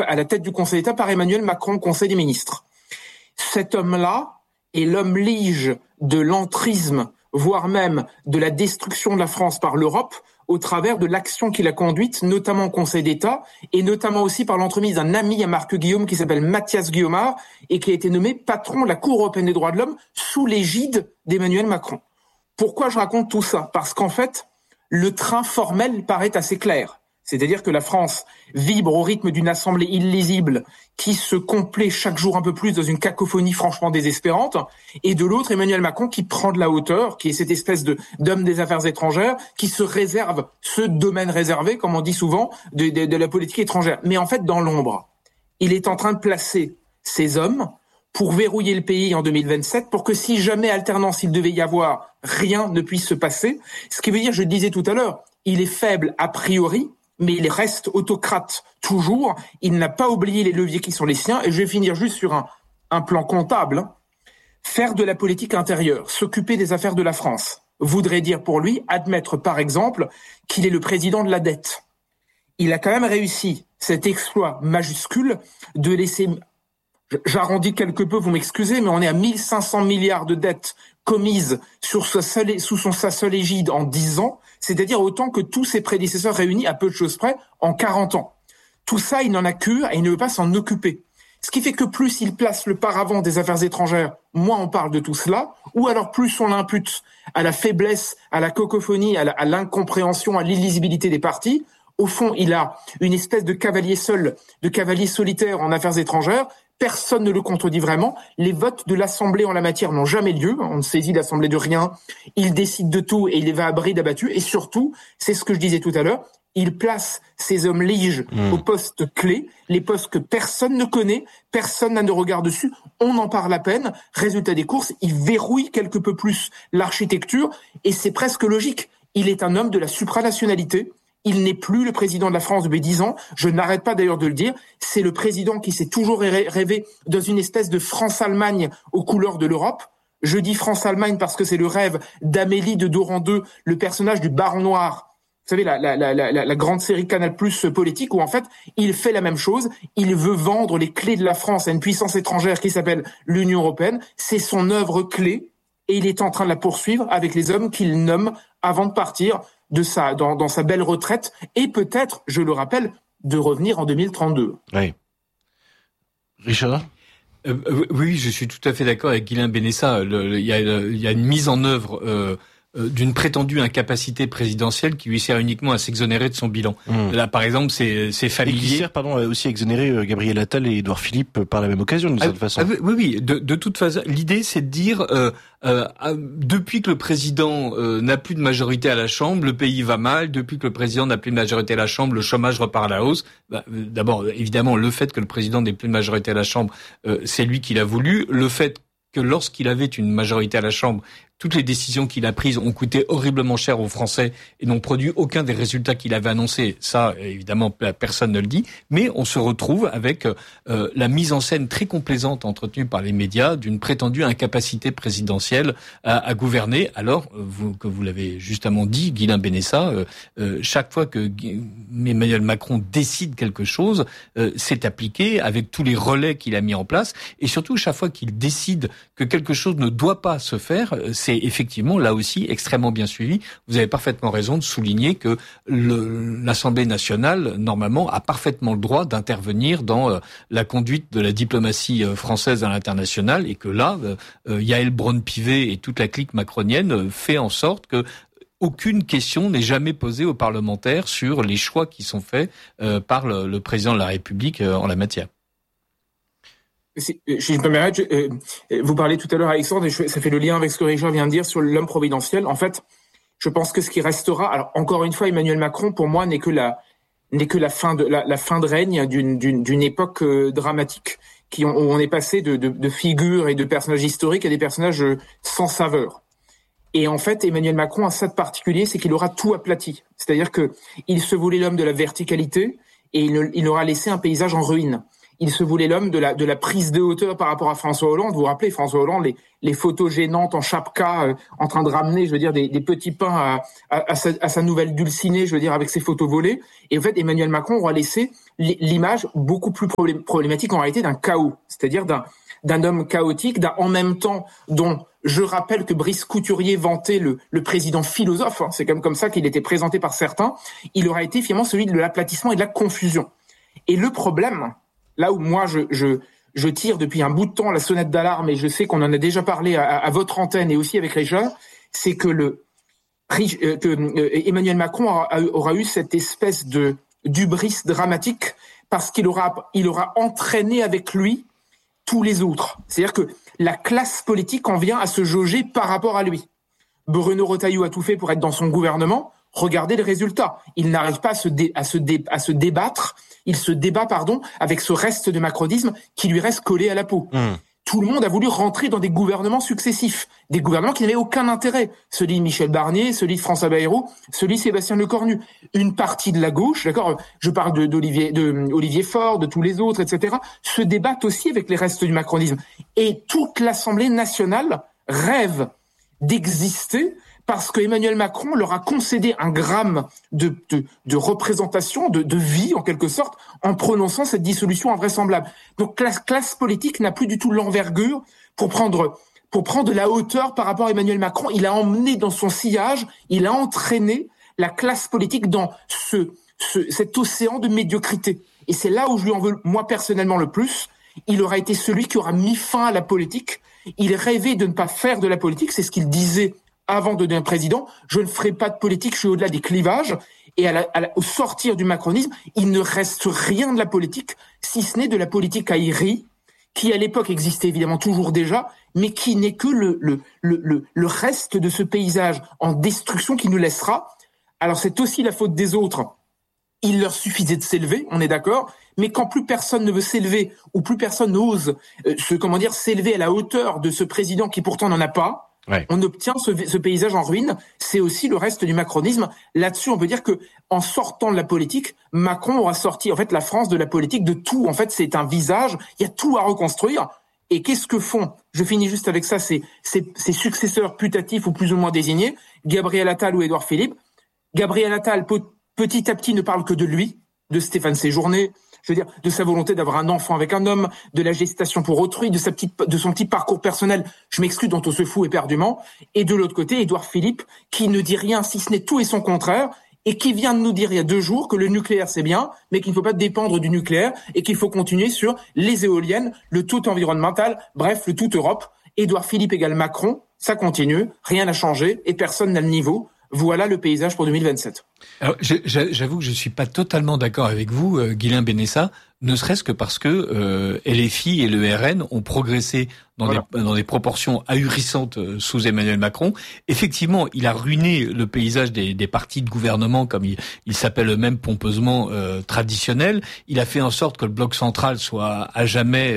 à la tête du Conseil d'État par Emmanuel Macron au Conseil des ministres. Cet homme-là est l'homme lige de l'entrisme, voire même de la destruction de la France par l'Europe, au travers de l'action qu'il a conduite, notamment au Conseil d'État, et notamment aussi par l'entremise d'un ami à Marc Guillaume qui s'appelle Mathias Guillaumard, et qui a été nommé patron de la Cour européenne des droits de l'homme sous l'égide d'Emmanuel Macron. Pourquoi je raconte tout ça ? Parce qu'en fait, le train formel paraît assez clair. C'est-à-dire que la France vibre au rythme d'une assemblée illisible qui se complaît chaque jour un peu plus dans une cacophonie franchement désespérante, et de l'autre, Emmanuel Macron qui prend de la hauteur, qui est cette espèce d'homme des affaires étrangères, qui se réserve ce domaine réservé, comme on dit souvent, de la politique étrangère. Mais en fait, dans l'ombre, il est en train de placer ces hommes pour verrouiller le pays en 2027, pour que si jamais alternance il devait y avoir, rien ne puisse se passer. Ce qui veut dire, je le disais tout à l'heure, il est faible a priori, mais il reste autocrate toujours. Il n'a pas oublié les leviers qui sont les siens. Et je vais finir juste sur un plan comptable. Faire de la politique intérieure, s'occuper des affaires de la France, voudrait dire pour lui admettre, par exemple, qu'il est le président de la dette. Il a quand même réussi cet exploit majuscule de laisser... J'arrondis quelque peu, vous m'excusez, mais on est à 1500 milliards de dettes commises sous sa seule égide en 10 ans, c'est-à-dire autant que tous ses prédécesseurs réunis à peu de choses près en 40 ans. Tout ça, il n'en a cure et il ne veut pas s'en occuper. Ce qui fait que plus il place le paravent des affaires étrangères, moins on parle de tout cela, ou alors plus on l'impute à la faiblesse, à la cacophonie, à l'incompréhension, à l'illisibilité des partis. Au fond, il a une espèce de cavalier seul, de cavalier solitaire en affaires étrangères. Personne ne le contredit vraiment. Les votes de l'Assemblée en la matière n'ont jamais lieu. On ne saisit l'Assemblée de rien. Il décide de tout et il les va à bride abattu. Et surtout, c'est ce que je disais tout à l'heure, il place ces hommes liges aux postes clés, les postes que personne ne connaît, personne n'a de regard dessus. On en parle à peine. Résultat des courses, il verrouille quelque peu plus l'architecture et c'est presque logique. Il est un homme de la supranationalité. Il n'est plus le président de la France depuis 10 ans. Je n'arrête pas d'ailleurs de le dire. C'est le président qui s'est toujours rêvé dans une espèce de France-Allemagne aux couleurs de l'Europe. Je dis France-Allemagne parce que c'est le rêve d'Amélie de Doran II, le personnage du Baron Noir. Vous savez, la grande série Canal+ politique où en fait, il fait la même chose. Il veut vendre les clés de la France à une puissance étrangère qui s'appelle l'Union européenne. C'est son œuvre clé et il est en train de la poursuivre avec les hommes qu'il nomme avant de partir dans sa belle retraite et peut-être, je le rappelle, de revenir en 2032. Oui. Richard ? Oui, je suis tout à fait d'accord avec Guilain Benessa. Il y a une mise en œuvre d'une prétendue incapacité présidentielle qui lui sert uniquement à s'exonérer de son bilan. Là, par exemple, c'est familier. Et qui sert, aussi à exonérer Gabriel Attal et Édouard Philippe par la même occasion, d'une certaine façon. Oui. De toute façon, l'idée, c'est de dire, depuis que le président n'a plus de majorité à la Chambre, le pays va mal. Depuis que le président n'a plus de majorité à la Chambre, le chômage repart à la hausse. D'abord, évidemment, le fait que le président n'ait plus de majorité à la Chambre, c'est lui qui l'a voulu. Le fait que lorsqu'il avait une majorité à la Chambre, toutes les décisions qu'il a prises ont coûté horriblement cher aux Français et n'ont produit aucun des résultats qu'il avait annoncés. Ça, évidemment, personne ne le dit. Mais on se retrouve avec la mise en scène très complaisante entretenue par les médias d'une prétendue incapacité présidentielle à gouverner. Alors, que vous l'avez justement dit, Guilain Benessa, chaque fois que Emmanuel Macron décide quelque chose, c'est appliqué avec tous les relais qu'il a mis en place. Et surtout, chaque fois qu'il décide que quelque chose ne doit pas se faire, c'est effectivement, là aussi, extrêmement bien suivi. Vous avez parfaitement raison de souligner que l'Assemblée nationale, normalement, a parfaitement le droit d'intervenir dans la conduite de la diplomatie française à l'international et que là, Yaël Braun-Pivet et toute la clique macronienne fait en sorte que aucune question n'est jamais posée aux parlementaires sur les choix qui sont faits par le président de la République en la matière. Si je peux me permettre, vous parlez tout à l'heure, Alexandre, et ça fait le lien avec ce que Richard vient de dire sur l'homme providentiel. En fait, je pense que ce qui restera, alors encore une fois, Emmanuel Macron, pour moi, n'est que la fin de règne d'une époque dramatique, où on est passé de figures et de personnages historiques à des personnages sans saveur. Et en fait, Emmanuel Macron a ça de particulier, c'est qu'il aura tout aplati. C'est-à-dire que il se voulait l'homme de la verticalité et il aura laissé un paysage en ruine. il se voulait l'homme de la prise de hauteur par rapport à François Hollande. Vous vous rappelez, François Hollande, les photos gênantes en chapka, en train de ramener, je veux dire, des petits pains à sa nouvelle dulcinée, je veux dire, avec ses photos volées. Et en fait, Emmanuel Macron aura laissé l'image beaucoup plus problématique en réalité d'un chaos, c'est-à-dire d'un homme chaotique, d'un en même temps dont je rappelle que Brice Couturier vantait le président philosophe, hein, c'est comme ça qu'il était présenté par certains. Il aura été finalement celui de l'aplatissement et de la confusion. Et le problème, là où moi je tire depuis un bout de temps la sonnette d'alarme, et je sais qu'on en a déjà parlé à votre antenne et aussi avec Richard, c'est que Emmanuel Macron aura eu cette espèce de d'hubris dramatique parce qu'il aura entraîné avec lui tous les autres. C'est-à-dire que la classe politique en vient à se jauger par rapport à lui. Bruno Retailleau a tout fait pour être dans son gouvernement. Regardez les résultats. Il n'arrive pas à se débattre. Il se débat, avec ce reste de macronisme qui lui reste collé à la peau. Tout le monde a voulu rentrer dans des gouvernements successifs. Des gouvernements qui n'avaient aucun intérêt. Celui de Michel Barnier, celui de François Bayrou, celui de Sébastien Lecornu. Une partie de la gauche, d'accord, je parle d'Olivier Faure, de tous les autres, etc., se débattent aussi avec les restes du macronisme. Et toute l'Assemblée nationale rêve d'exister parce que Emmanuel Macron leur a concédé un gramme de représentation, de vie en quelque sorte, en prononçant cette dissolution invraisemblable. Donc la classe politique n'a plus du tout l'envergure pour prendre la hauteur par rapport à Emmanuel Macron. Il a emmené dans son sillage, il a entraîné la classe politique dans cet océan de médiocrité. Et c'est là où je lui en veux, moi personnellement, le plus. Il aura été celui qui aura mis fin à la politique. Il rêvait de ne pas faire de la politique, c'est ce qu'il disait avant de devenir président. Je ne ferai pas de politique, je suis au-delà des clivages. Et au sortir du macronisme, il ne reste rien de la politique, si ce n'est de la politique aérie, qui à l'époque existait évidemment toujours déjà, mais qui n'est que le reste de ce paysage en destruction qui nous laissera. Alors c'est aussi la faute des autres. Il leur suffisait de s'élever, on est d'accord, mais quand plus personne ne veut s'élever, ou plus personne n'ose s'élever à la hauteur de ce président qui pourtant n'en a pas, ouais. On obtient ce paysage en ruine. C'est aussi le reste du macronisme. Là-dessus, on peut dire que en sortant de la politique, Macron aura sorti en fait la France de la politique, de tout. En fait, c'est un visage. Il y a tout à reconstruire. Et qu'est-ce que font? Je finis juste avec ça. Ses successeurs putatifs ou plus ou moins désignés, Gabriel Attal ou Édouard Philippe. Gabriel Attal, petit à petit, ne parle que de lui, de Stéphane Séjourné. Je veux dire, de sa volonté d'avoir un enfant avec un homme, de la gestation pour autrui, de son petit parcours personnel, je m'exclus, dont on se fout éperdument. Et de l'autre côté, Édouard Philippe, qui ne dit rien si ce n'est tout et son contraire, et qui vient de nous dire il y a 2 jours que le nucléaire c'est bien, mais qu'il ne faut pas dépendre du nucléaire, et qu'il faut continuer sur les éoliennes, le tout environnemental, bref, le tout Europe. Édouard Philippe égale Macron, ça continue, rien n'a changé, et personne n'a le niveau. Voilà le paysage pour 2027. Alors, j'avoue que je suis pas totalement d'accord avec vous, Guilain Benessa, ne serait-ce que parce que LFI et le RN ont progressé dans des proportions ahurissantes sous Emmanuel Macron. Effectivement, il a ruiné le paysage des partis de gouvernement, comme il s'appelle eux-mêmes pompeusement traditionnels. Il a fait en sorte que le bloc central soit à jamais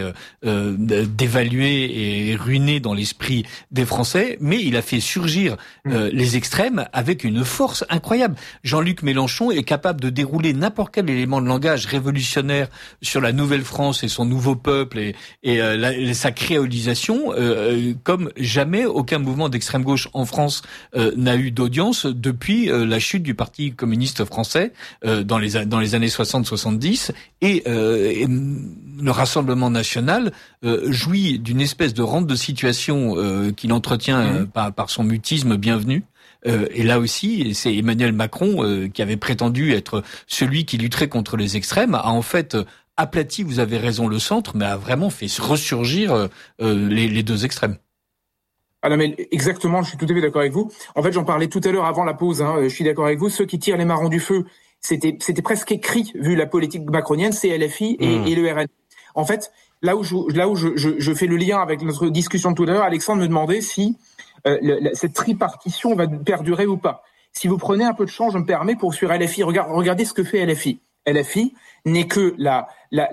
dévalué et ruiné dans l'esprit des Français, mais il a fait surgir les extrêmes avec une force incroyable. Jean-Luc Mélenchon est capable de dérouler n'importe quel élément de langage révolutionnaire sur la Nouvelle-France et son nouveau peuple et sa créolisation comme jamais aucun mouvement d'extrême gauche en France n'a eu d'audience depuis la chute du Parti communiste français dans les années 60-70 et le Rassemblement national jouit d'une espèce de rente de situation qu'il entretient par son mutisme bienvenu. Et là aussi, c'est Emmanuel Macron qui avait prétendu être celui qui lutterait contre les extrêmes, a en fait aplati, vous avez raison, le centre, mais a vraiment fait ressurgir les 2 extrêmes. Ah non, mais exactement, je suis tout à fait d'accord avec vous. En fait, j'en parlais tout à l'heure avant la pause, je suis d'accord avec vous. Ceux qui tirent les marrons du feu, c'était presque écrit, vu la politique macronienne, c'est LFI et le RN. En fait, là où je fais le lien avec notre discussion de tout à l'heure, Alexandre me demandait si cette tripartition va perdurer ou pas. Si vous prenez un peu de champ, je me permets, pour sur LFI, regardez ce que fait LFI. LFI n'est que la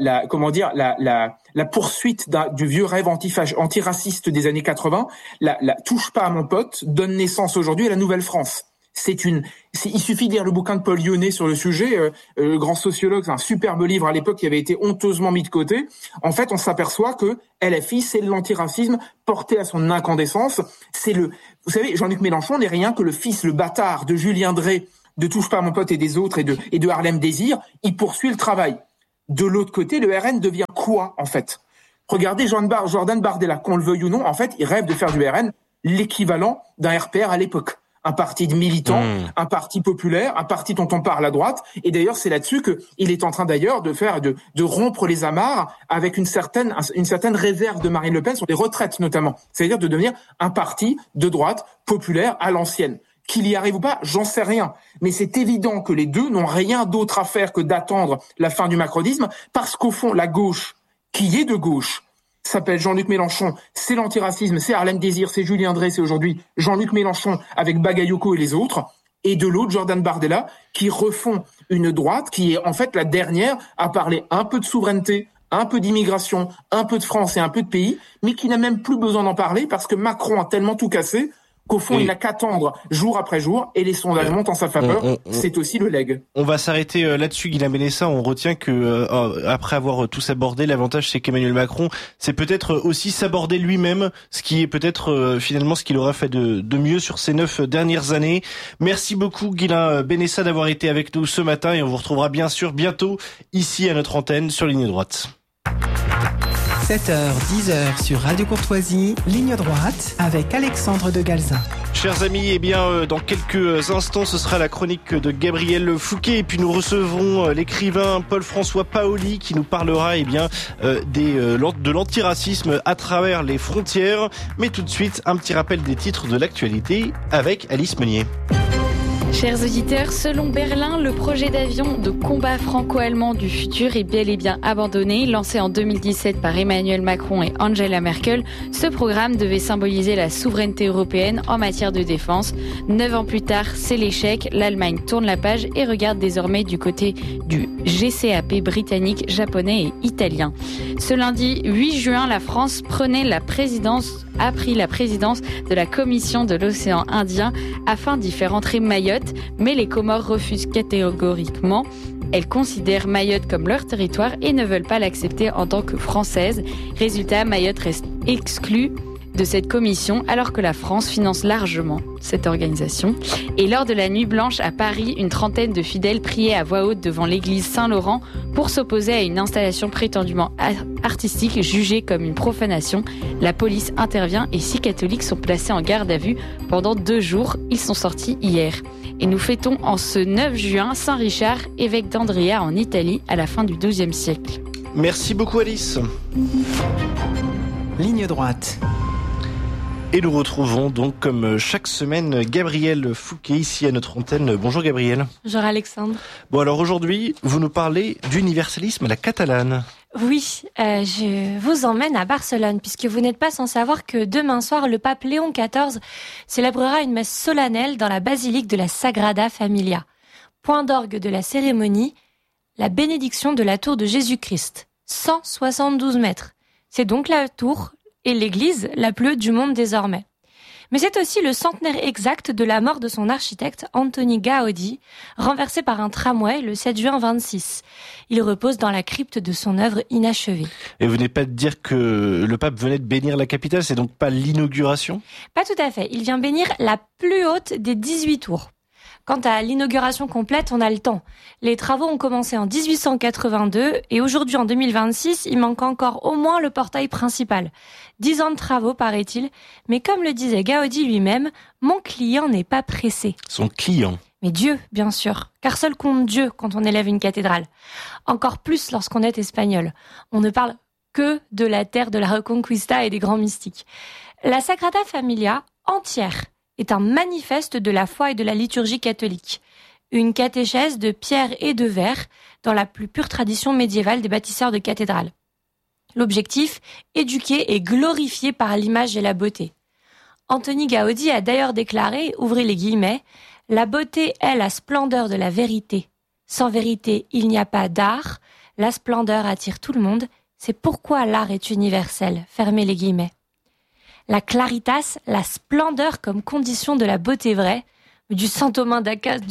poursuite du vieux rêve antiraciste des années 80. La touche pas à mon pote donne naissance aujourd'hui à la Nouvelle France. il suffit de lire le bouquin de Paul Lyonnais sur le sujet, le grand sociologue, c'est un superbe livre à l'époque qui avait été honteusement mis de côté. En fait, on s'aperçoit que LFI, c'est l'antiracisme porté à son incandescence. Vous savez, Jean-Luc Mélenchon n'est rien que le fils, le bâtard de Julien Drey, de Touche pas à mon pote et des autres, et de Harlem Désir. Il poursuit le travail. De l'autre côté, le RN devient quoi, en fait? Regardez Jordan Bardella, qu'on le veuille ou non, en fait, il rêve de faire du RN l'équivalent d'un RPR à l'époque. Un parti de militants, un parti populaire, un parti dont on parle à droite. Et d'ailleurs, c'est là-dessus qu'il est en train d'ailleurs de rompre les amarres avec une certaine réserve de Marine Le Pen sur les retraites notamment. C'est-à-dire de devenir un parti de droite populaire à l'ancienne. Qu'il y arrive ou pas, j'en sais rien. Mais c'est évident que les deux n'ont rien d'autre à faire que d'attendre la fin du macronisme, parce qu'au fond, la gauche, qui est de gauche, s'appelle Jean-Luc Mélenchon, c'est l'antiracisme, c'est Harlem Désir, c'est Julien Drey, c'est aujourd'hui Jean-Luc Mélenchon avec Bagayoko et les autres, et de l'autre, Jordan Bardella, qui refont une droite qui est en fait la dernière à parler un peu de souveraineté, un peu d'immigration, un peu de France et un peu de pays, mais qui n'a même plus besoin d'en parler parce que Macron a tellement tout cassé qu'au fond, il n'a qu'attendre jour après jour, et les sondages montent en sa faveur. C'est aussi le leg. On va s'arrêter là-dessus, Guilain Benessa. On retient que après avoir tous abordé, l'avantage c'est qu'Emmanuel Macron, c'est peut-être aussi s'aborder lui-même, ce qui est peut-être finalement ce qu'il aura fait de mieux sur ces 9 dernières années. Merci beaucoup, Guilain Benessa, d'avoir été avec nous ce matin, et on vous retrouvera bien sûr bientôt ici à notre antenne sur Ligne Droite. 7h, 10h sur Radio Courtoisie, Ligne Droite, avec Alexandre de Galzin. Chers amis, dans quelques instants, ce sera la chronique de Gabriel Fouquet, et puis nous recevrons l'écrivain Paul-François Paoli qui nous parlera de l'antiracisme à travers les frontières. Mais tout de suite, un petit rappel des titres de l'actualité avec Alice Meunier. Chers auditeurs, selon Berlin, le projet d'avion de combat franco-allemand du futur est bel et bien abandonné. Lancé en 2017 par Emmanuel Macron et Angela Merkel, ce programme devait symboliser la souveraineté européenne en matière de défense. 9 ans plus tard, c'est l'échec. L'Allemagne tourne la page et regarde désormais du côté du GCAP britannique, japonais et italien. Ce lundi 8 juin, la France a pris la présidence de la Commission de l'océan Indien afin d'y faire entrer Mayotte, mais les Comores refusent catégoriquement. Elles considèrent Mayotte comme leur territoire et ne veulent pas l'accepter en tant que française. Résultat, Mayotte reste exclue de cette commission alors que la France finance largement cette organisation. Et lors de la nuit blanche à Paris, une trentaine de fidèles priaient à voix haute devant l'église Saint-Laurent pour s'opposer à une installation prétendument artistique jugée comme une profanation. La police intervient et 6 catholiques sont placés en garde à vue pendant 2 jours. Ils sont sortis hier. Et nous fêtons en ce 9 juin Saint Richard, évêque d'Andria en Italie à la fin du XIIe siècle. Merci beaucoup Alice. Ligne droite. Et nous retrouvons donc comme chaque semaine Gabriel Fouquet ici à notre antenne. Bonjour Gabriel. Bonjour Alexandre. Bon alors aujourd'hui, vous nous parlez d'universalisme à la catalane. Oui, je vous emmène à Barcelone puisque vous n'êtes pas sans savoir que demain soir, le pape Léon XIV célébrera une messe solennelle dans la basilique de la Sagrada Familia. Point d'orgue de la cérémonie, la bénédiction de la tour de Jésus-Christ. 172 mètres. C'est donc la tour et l'église la plus haute du monde désormais. Mais c'est aussi le centenaire exact de la mort de son architecte Antoni Gaudi, renversé par un tramway le 7 juin 26. Il repose dans la crypte de son œuvre inachevée. Et vous n'êtes pas de dire que le pape venait de bénir la capitale, c'est donc pas l'inauguration ? Pas tout à fait, il vient bénir la plus haute des 18 tours. Quant à l'inauguration complète, on a le temps. Les travaux ont commencé en 1882 et aujourd'hui en 2026, il manque encore au moins le portail principal. 10 ans de travaux, paraît-il, mais comme le disait Gaudi lui-même, mon client n'est pas pressé. Son client ? Mais Dieu, bien sûr, car seul compte Dieu quand on élève une cathédrale. Encore plus lorsqu'on est espagnol. On ne parle que de la terre de la Reconquista et des grands mystiques. La Sagrada Familia, entière, est un manifeste de la foi et de la liturgie catholique. Une catéchèse de pierre et de verre dans la plus pure tradition médiévale des bâtisseurs de cathédrales. L'objectif, éduquer et glorifier par l'image et la beauté. Antoni Gaudi a d'ailleurs déclaré, ouvrez les guillemets, « La beauté est la splendeur de la vérité. Sans vérité, il n'y a pas d'art. La splendeur attire tout le monde. C'est pourquoi l'art est universel. » Fermez les guillemets. La claritas, la splendeur comme condition de la beauté vraie, du Saint Thomas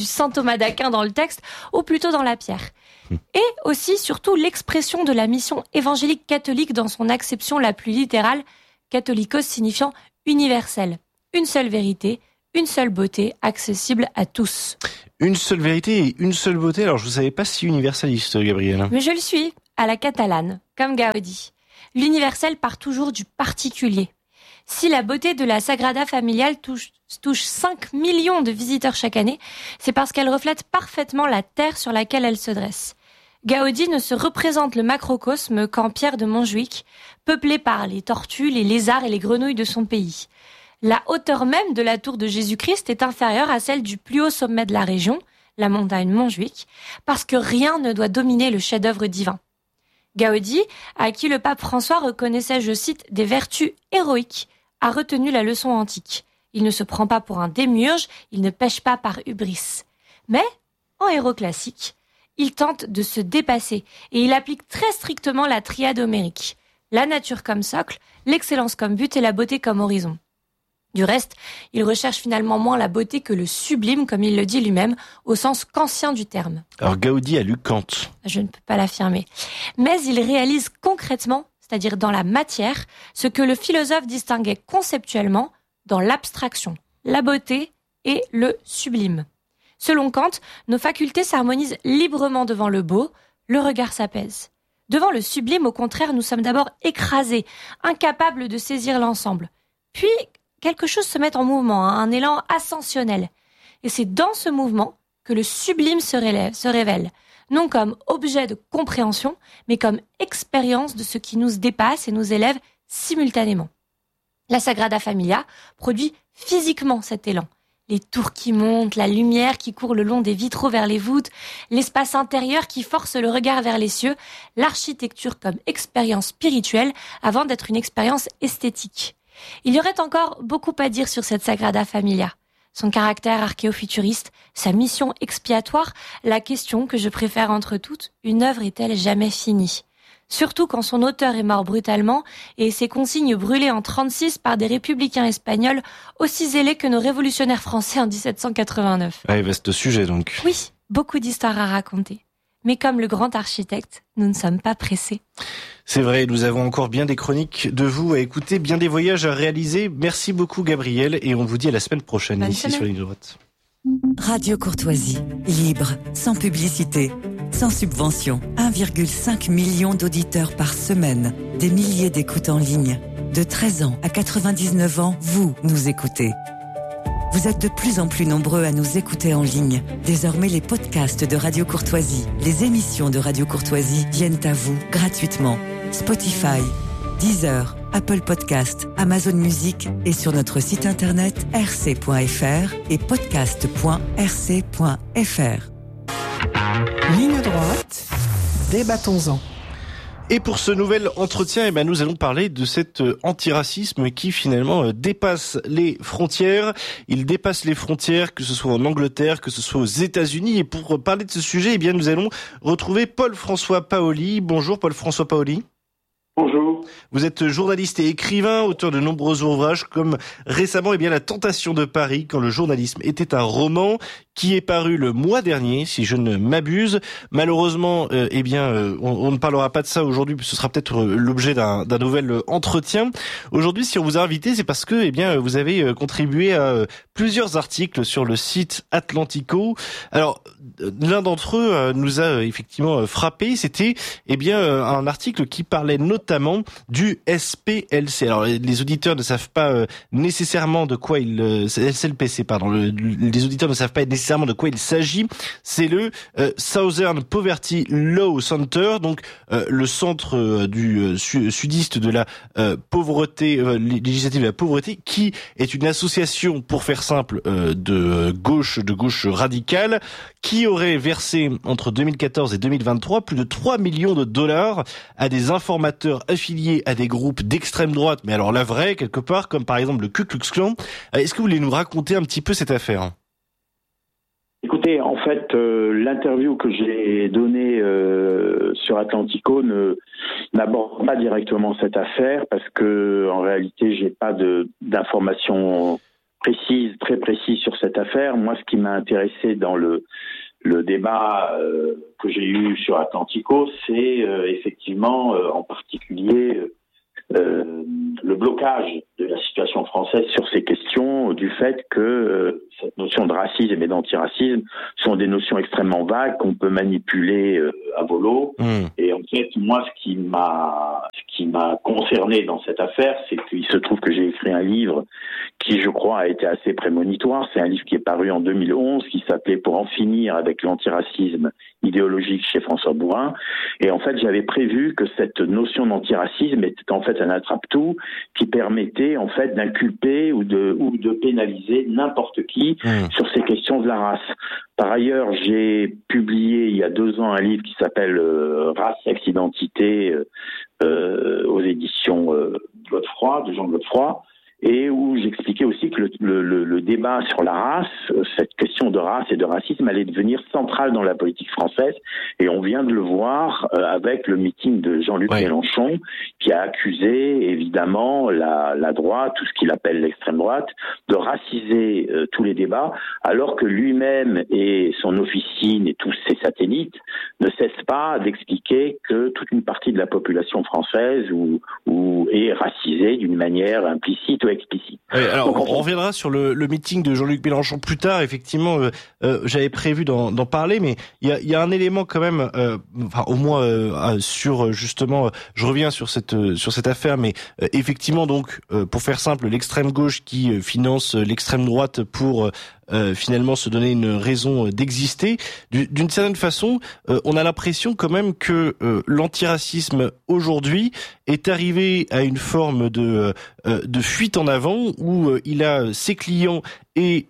d'Aquin dans le texte, ou plutôt dans la pierre. Et aussi, surtout, l'expression de la mission évangélique catholique dans son acception la plus littérale, catholicos signifiant universel. Une seule vérité, une seule beauté, accessible à tous. Une seule vérité et une seule beauté. Alors, je ne savais pas si universaliste, Gabriel. Mais je le suis, à la catalane, comme Gaudi. L'universel part toujours du particulier. Si la beauté de la Sagrada Familia touche 5 millions de visiteurs chaque année, c'est parce qu'elle reflète parfaitement la terre sur laquelle elle se dresse. Gaudi ne se représente le macrocosme qu'en pierre de Montjuïc, peuplé par les tortues, les lézards et les grenouilles de son pays. La hauteur même de la tour de Jésus-Christ est inférieure à celle du plus haut sommet de la région, la montagne Montjuïc, parce que rien ne doit dominer le chef-d'œuvre divin. Gaudi, à qui le pape François reconnaissait, je cite, des vertus héroïques, a retenu la leçon antique. Il ne se prend pas pour un démiurge, il ne pêche pas par hubris. Mais, en héros classique, il tente de se dépasser et il applique très strictement la triade homérique. La nature comme socle, l'excellence comme but et la beauté comme horizon. Du reste, il recherche finalement moins la beauté que le sublime, comme il le dit lui-même, au sens kantien du terme. Alors Gaudi a lu Kant. Je ne peux pas l'affirmer. Mais il réalise concrètement, c'est-à-dire dans la matière, ce que le philosophe distinguait conceptuellement dans l'abstraction, la beauté et le sublime. Selon Kant, nos facultés s'harmonisent librement devant le beau, le regard s'apaise. Devant le sublime, au contraire, nous sommes d'abord écrasés, incapables de saisir l'ensemble. Puis, quelque chose se met en mouvement, un élan ascensionnel. Et c'est dans ce mouvement que le sublime se révèle, non comme objet de compréhension, mais comme expérience de ce qui nous dépasse et nous élève simultanément. La Sagrada Familia produit physiquement cet élan. Les tours qui montent, la lumière qui court le long des vitraux vers les voûtes, l'espace intérieur qui force le regard vers les cieux, l'architecture comme expérience spirituelle avant d'être une expérience esthétique. Il y aurait encore beaucoup à dire sur cette Sagrada Familia. Son caractère archéofuturiste, sa mission expiatoire, la question que je préfère entre toutes, une œuvre est-elle jamais finie ? Surtout quand son auteur est mort brutalement et ses consignes brûlées en 1936 par des républicains espagnols aussi zélés que nos révolutionnaires français en 1789. Ouais, vaste sujet donc. Oui, beaucoup d'histoires à raconter. Mais comme le grand architecte, nous ne sommes pas pressés. C'est vrai, nous avons encore bien des chroniques de vous à écouter, bien des voyages à réaliser. Merci beaucoup Gabriel et on vous dit à la semaine prochaine ici sur Ligne Droite. Radio Courtoisie, libre, sans publicité, sans subvention. 1,5 million d'auditeurs par semaine, des milliers d'écoutes en ligne. De 13 ans à 99 ans, vous nous écoutez. Vous êtes de plus en plus nombreux à nous écouter en ligne. Désormais, les podcasts de Radio Courtoisie, les émissions de Radio Courtoisie viennent à vous gratuitement. Spotify, Deezer, Apple Podcast, Amazon Music et sur notre site internet rc.fr et podcast.rc.fr. Ligne droite, débattons-en. Et pour ce nouvel entretien, nous allons parler de cet antiracisme qui finalement dépasse les frontières. Il dépasse les frontières, que ce soit en Angleterre, que ce soit aux États-Unis. Et pour parler de ce sujet, nous allons retrouver Paul-François Paoli. Bonjour Paul-François Paoli. Bonjour. Vous êtes journaliste et écrivain, auteur de nombreux ouvrages comme récemment La Tentation de Paris, quand le journalisme était un roman, qui est paru le mois dernier, si je ne m'abuse. Malheureusement, on ne parlera pas de ça aujourd'hui, ce sera peut-être l'objet d'un nouvel entretien. Aujourd'hui, si on vous a invité, c'est parce que vous avez contribué à plusieurs articles sur le site Atlantico. Alors, l'un d'entre eux nous a effectivement frappé, c'était un article qui parlait notamment du SPLC. Alors, les auditeurs ne savent pas nécessairement de quoi SLPC, pardon. Les auditeurs ne savent pas nécessairement de quoi il s'agit. C'est le Southern Poverty Law Center, donc le centre du sudiste de la pauvreté législative de la pauvreté, qui est une association, pour faire simple, de gauche radicale, qui aurait versé entre 2014 et 2023 plus de 3 millions de dollars à des informateurs affiliés à des groupes d'extrême droite, mais alors la vraie, quelque part, comme par exemple le Ku Klux Klan. Est-ce que vous voulez nous raconter un petit peu cette affaire ? Écoutez, en fait, l'interview que j'ai donnée sur Atlantico n'aborde pas directement cette affaire parce que, en réalité, j'ai pas d'informations très précise sur cette affaire. Moi, ce qui m'a intéressé dans le débat que j'ai eu sur Atlantico, c'est effectivement en particulier le blocage de la situation française sur ces questions, du fait que cette notion de racisme et d'antiracisme sont des notions extrêmement vagues qu'on peut manipuler à volo. Et en fait, moi, ce qui m'a concerné dans cette affaire, c'est qu'il se trouve que j'ai écrit un livre qui, je crois, a été assez prémonitoire. C'est un livre qui est paru en 2011, qui s'appelait « Pour en finir avec l'antiracisme idéologique chez François Bourin ». Et en fait, j'avais prévu que cette notion d'antiracisme était en fait un attrape-tout qui permettait en fait d'inculper ou de pénaliser n'importe qui sur ces questions de la race. Par ailleurs, j'ai publié il y a 2 ans un livre qui s'appelle Race, sexe, identité aux éditions Godefroy, de Jean Godefroy, et où j'expliquais aussi que le débat sur la race, cette question de race et de racisme allait devenir centrale dans la politique française, et on vient de le voir avec le meeting de Jean-Luc Mélenchon, qui a accusé évidemment la droite, tout ce qu'il appelle l'extrême droite, de raciser tous les débats, alors que lui-même et son officine et tous ses satellites ne cessent pas d'expliquer que toute une partie de la population française est racisée d'une manière implicite ou explicite. Oui, alors on reviendra sur le meeting de Jean-Luc Mélenchon plus tard. Effectivement, j'avais prévu d'en parler, mais il y a un élément quand même, enfin au moins sur justement, je reviens sur cette affaire, mais effectivement donc pour faire simple, l'extrême gauche qui finance l'extrême droite pour finalement se donner une raison d'exister. D'une certaine façon, on a l'impression quand même que l'antiracisme aujourd'hui est arrivé à une forme de fuite en avant où il a ses clients et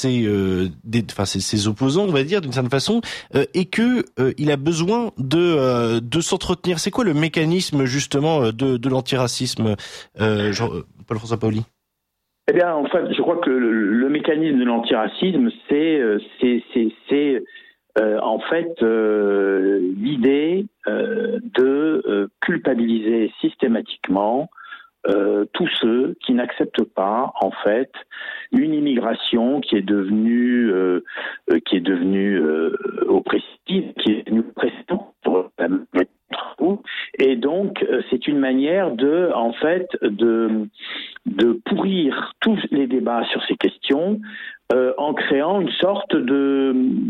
ses opposants, on va dire d'une certaine façon, et que il a besoin de s'entretenir. C'est quoi le mécanisme justement de l'antiracisme, Paul-François Paoli? Eh bien, en fait, je crois que le mécanisme de l'antiracisme, c'est en fait l'idée de culpabiliser systématiquement tous ceux qui n'acceptent pas, en fait, une immigration qui est devenue oppressive, qui est devenue oppressante pour la majorité d'entre nous. Et donc, c'est une manière de pourrir tous les débats sur ces questions en créant une sorte de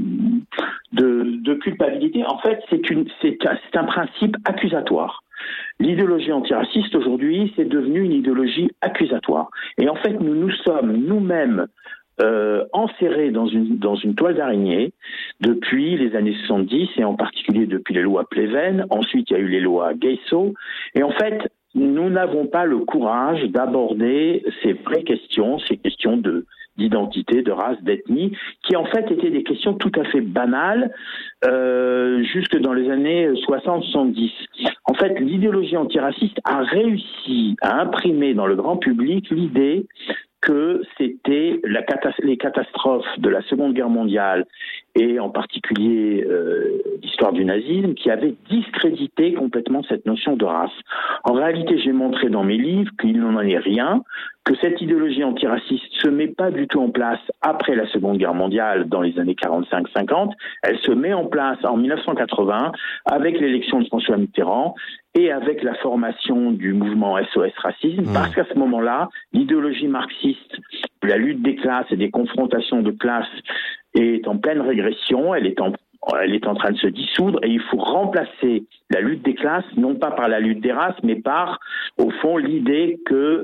culpabilité. En fait, c'est un principe accusatoire. L'idéologie antiraciste aujourd'hui, c'est devenu une idéologie accusatoire. Et en fait, nous sommes nous-mêmes enserrés dans une toile d'araignée depuis les années 70 et en particulier depuis les lois Pleven. Ensuite, il y a eu les lois Guesso. Et en fait, nous n'avons pas le courage d'aborder ces vraies questions, ces questions d'identité, de race, d'ethnie, qui en fait étaient des questions tout à fait banales jusque dans les années 60-70. En fait, l'idéologie antiraciste a réussi à imprimer dans le grand public l'idée que c'était les catastrophes de la Seconde Guerre mondiale et en particulier l'histoire du nazisme qui avaient discrédité complètement cette notion de race. En réalité, j'ai montré dans mes livres qu'il n'en est rien, que cette idéologie antiraciste se met pas du tout en place après la Seconde Guerre mondiale dans les années 45-50, elle se met en place en 1980 avec l'élection de François Mitterrand et avec la formation du mouvement SOS Racisme, parce qu'à ce moment-là, l'idéologie marxiste, la lutte des classes et des confrontations de classes est en pleine régression, elle est en train de se dissoudre et il faut remplacer la lutte des classes, non pas par la lutte des races, mais par, au fond, l'idée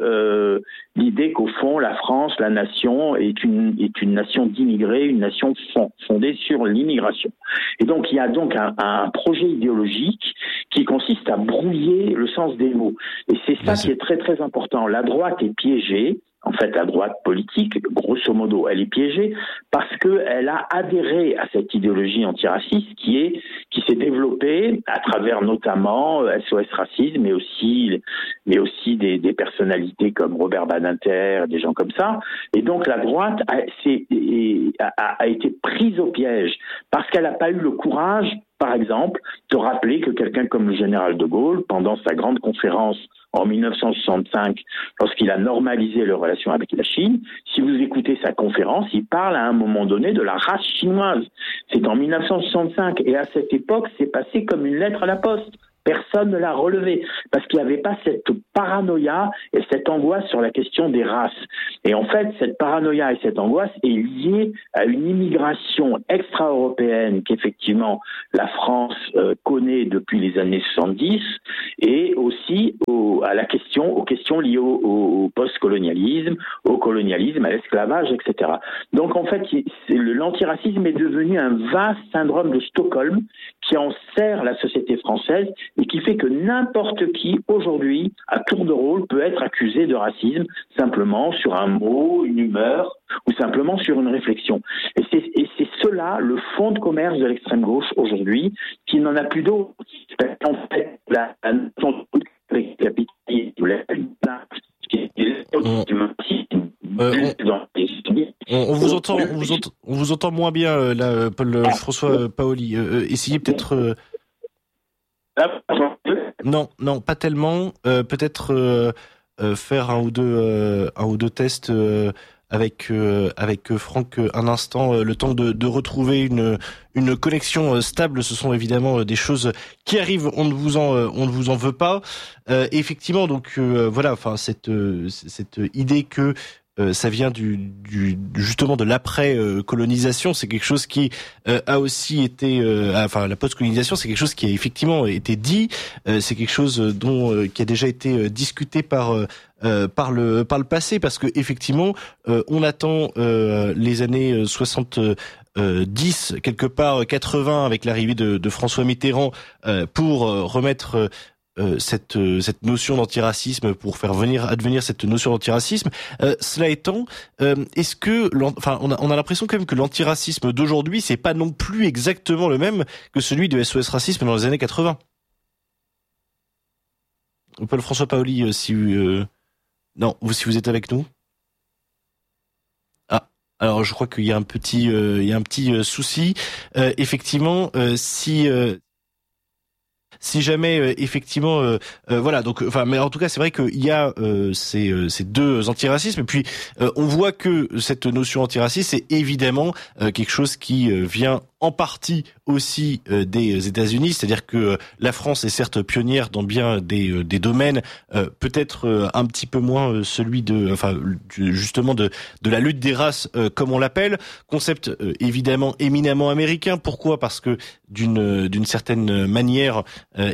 qu'au fond, la France, la nation, est une nation d'immigrés, une nation fondée sur l'immigration. Et donc, il y a donc un projet idéologique qui consiste à brouiller le sens des mots. Et c'est ça qui est très, très important. La droite est piégée. En fait, la droite politique, grosso modo, elle est piégée parce qu'elle a adhéré à cette idéologie antiraciste qui s'est développée à travers notamment SOS Racisme, mais aussi des personnalités comme Robert Badinter, des gens comme ça. Et donc la droite a été prise au piège parce qu'elle n'a pas eu le courage par exemple, te rappeler que quelqu'un comme le général de Gaulle, pendant sa grande conférence en 1965, lorsqu'il a normalisé les relations avec la Chine, si vous écoutez sa conférence, il parle à un moment donné de la race chinoise. C'est en 1965, et à cette époque, c'est passé comme une lettre à la poste. Personne ne l'a relevé, parce qu'il n'y avait pas cette paranoïa et cette angoisse sur la question des races. Et en fait, cette paranoïa et cette angoisse est liée à une immigration extra-européenne qu'effectivement la France connaît depuis les années 70, et aussi aux questions liées au post-colonialisme, au colonialisme, à l'esclavage, etc. Donc en fait, l'antiracisme est devenu un vaste syndrome de Stockholm qui enserre la société française et qui fait que n'importe qui, aujourd'hui, à tour de rôle, peut être accusé de racisme simplement sur un mot, une humeur, ou simplement sur une réflexion. Et c'est cela, le fond de commerce de l'extrême gauche aujourd'hui, qui n'en a plus d'autre. En fait, la notion de capitalisme, on vous entend moins bien là, Paul-François Paoli. Essayez peut-être. Non, pas tellement. Peut-être faire un ou deux tests avec Franck un instant, le temps de retrouver une connexion stable. Ce sont évidemment des choses qui arrivent. On ne vous en veut pas. Effectivement, donc voilà. Enfin, cette idée que ça vient justement de l'après-colonisation, c'est quelque chose qui a aussi été, la post-colonisation, c'est quelque chose qui a effectivement été dit, c'est quelque chose qui a déjà été discuté par le passé, parce que effectivement, on attend les années 70, quelque part 80, avec l'arrivée de François Mitterrand, pour remettre cette notion d'antiracisme, pour faire advenir cette notion d'antiracisme. Cela étant, est-ce que on a l'impression quand même que l'antiracisme d'aujourd'hui, c'est pas non plus exactement le même que celui de SOS Racisme dans les années 80. Paul-François Paoli, si vous êtes avec nous. Alors je crois qu'il y a un petit souci. Effectivement, si jamais effectivement voilà, donc mais en tout cas c'est vrai qu'il y a ces deux antiracismes, et puis on voit que cette notion antiraciste, c'est évidemment quelque chose qui vient en partie aussi des États-Unis, c'est-à-dire que la France est certes pionnière dans bien des domaines, peut-être un petit peu moins celui justement de la lutte des races, comme on l'appelle, concept évidemment éminemment américain. Pourquoi ? Parce que d'une certaine manière,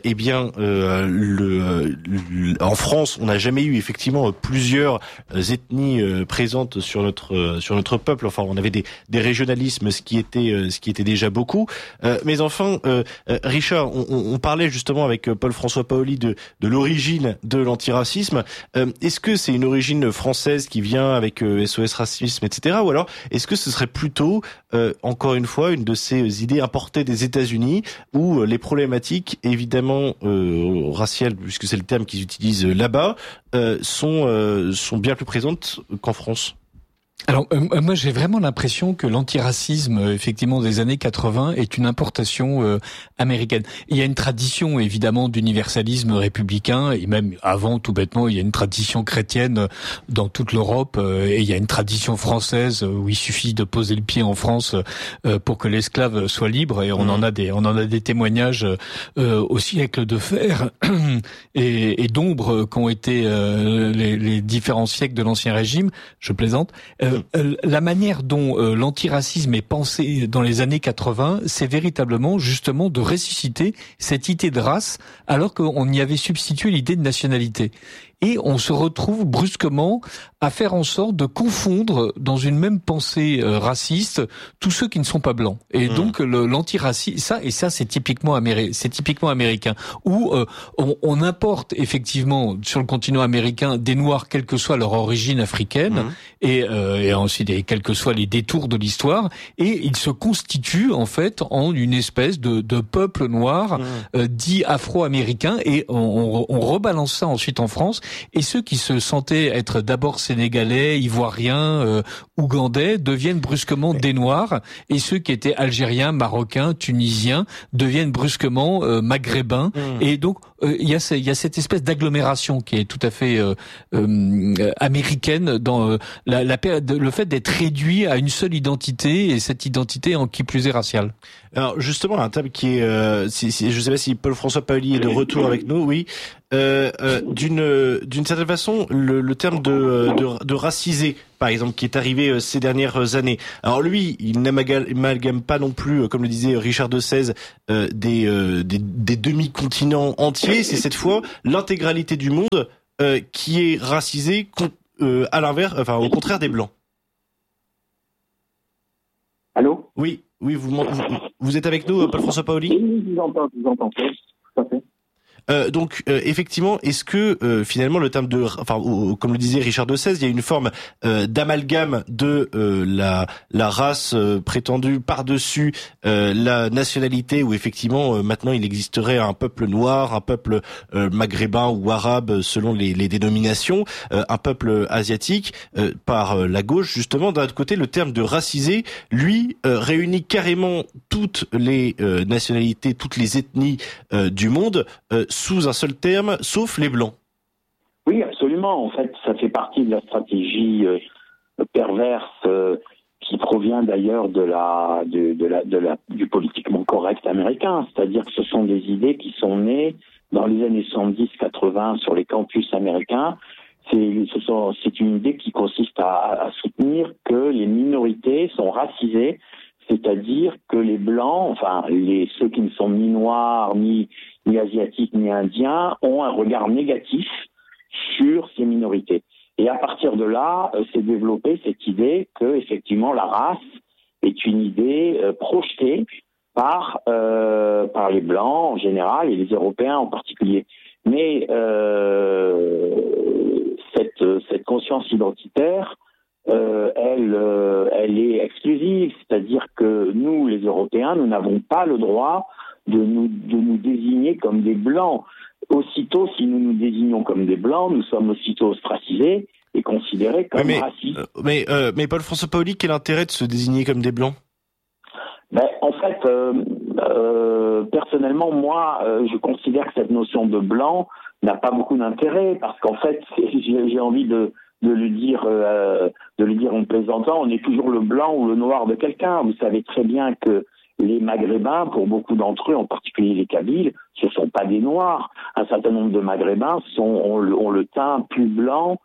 en France, on n'a jamais eu effectivement plusieurs ethnies présentes sur notre peuple. Enfin, on avait des régionalismes, ce qui était déjà beaucoup. Mais enfin, Richard, on parlait justement avec Paul-François Paoli de l'origine de l'antiracisme. Est-ce que c'est une origine française qui vient avec SOS Racisme, etc. Ou alors, est-ce que ce serait plutôt, encore une fois, une de ces idées importées des États-Unis, où les problématiques, évidemment, raciales, puisque c'est le terme qu'ils utilisent là-bas, sont bien plus présentes qu'en France? Alors moi j'ai vraiment l'impression que l'antiracisme effectivement des années 80 est une importation américaine. Il y a une tradition évidemment d'universalisme républicain, et même avant, tout bêtement, il y a une tradition chrétienne dans toute l'Europe, et il y a une tradition française où il suffit de poser le pied en France pour que l'esclave soit libre, et on en a des témoignages au siècle de fer et d'ombre qu'ont été les différents siècles de l'Ancien Régime. Je plaisante. La manière dont l'antiracisme est pensé dans les années 80, c'est véritablement justement de ressusciter cette idée de race, alors qu'on y avait substitué l'idée de nationalité. Et on se retrouve brusquement à faire en sorte de confondre dans une même pensée raciste tous ceux qui ne sont pas blancs. Et donc l'antiracisme, ça c'est typiquement américain, où on importe effectivement sur le continent américain des Noirs, quelle que soit leur origine africaine, et ensuite quels que soient les détours de l'histoire, et ils se constituent en fait en une espèce de peuple noir dit afro-américain, et on rebalance ça ensuite en France. et ceux qui se sentaient être d'abord sénégalais, ivoiriens, ougandais deviennent brusquement des noirs, et ceux qui étaient algériens, marocains, tunisiens deviennent brusquement maghrébins, et donc il y a cette espèce d'agglomération qui est tout à fait américaine dans le fait d'être réduit à une seule identité, et cette identité en qui plus est raciale. Alors justement, un thème qui est, je sais pas si Paul-François Paoli est de retour avec nous, oui. D'une certaine façon, le terme de racisé, par exemple, qui est arrivé ces dernières années. Alors lui, il n'amalgame pas non plus, comme le disait Richard de Sèze, des demi-continents entiers. C'est cette fois l'intégralité du monde qui est racisé, à l'inverse, enfin au contraire des blancs. Allô ? Oui, vous êtes avec nous, Paul-François Paoli ? Oui, je vous entends, tout à fait. Donc effectivement, est-ce que finalement le terme comme le disait Richard de Sèze, il y a une forme d'amalgame de la race prétendue par-dessus la nationalité, où effectivement maintenant il existerait un peuple noir, un peuple maghrébin ou arabe selon les dénominations, un peuple asiatique par la gauche justement. D'un autre côté, le terme de racisé, lui, réunit carrément toutes les nationalités, toutes les ethnies du monde sous un seul terme, sauf les blancs. Oui, absolument. En fait, ça fait partie de la stratégie perverse qui provient d'ailleurs du politiquement correct américain. C'est-à-dire que ce sont des idées qui sont nées dans les années 70-80 sur les campus américains. C'est une idée qui consiste à soutenir que les minorités sont racisées, c'est-à-dire que les blancs, enfin ceux qui ne sont ni noirs, ni asiatiques, ni indiens, ont un regard négatif sur ces minorités. Et à partir de là, s'est développée cette idée que effectivement la race est une idée projetée par les blancs en général et les Européens en particulier. Mais cette conscience identitaire, elle est exclusive, c'est-à-dire que nous, les Européens, nous n'avons pas le droit de nous désigner comme des blancs. Aussitôt, si nous nous désignons comme des blancs, nous sommes aussitôt ostracisés et considérés comme racistes. Mais Paul-François Paoli, quel intérêt de se désigner comme des blancs ? En fait, personnellement, moi, je considère que cette notion de blanc n'a pas beaucoup d'intérêt, parce qu'en fait, j'ai envie de le dire en plaisantant, on est toujours le blanc ou le noir de quelqu'un. Vous savez très bien que les Maghrébins, pour beaucoup d'entre eux, en particulier les Kabyles, ce sont pas des noirs. Un certain nombre de Maghrébins ont le teint plus blanc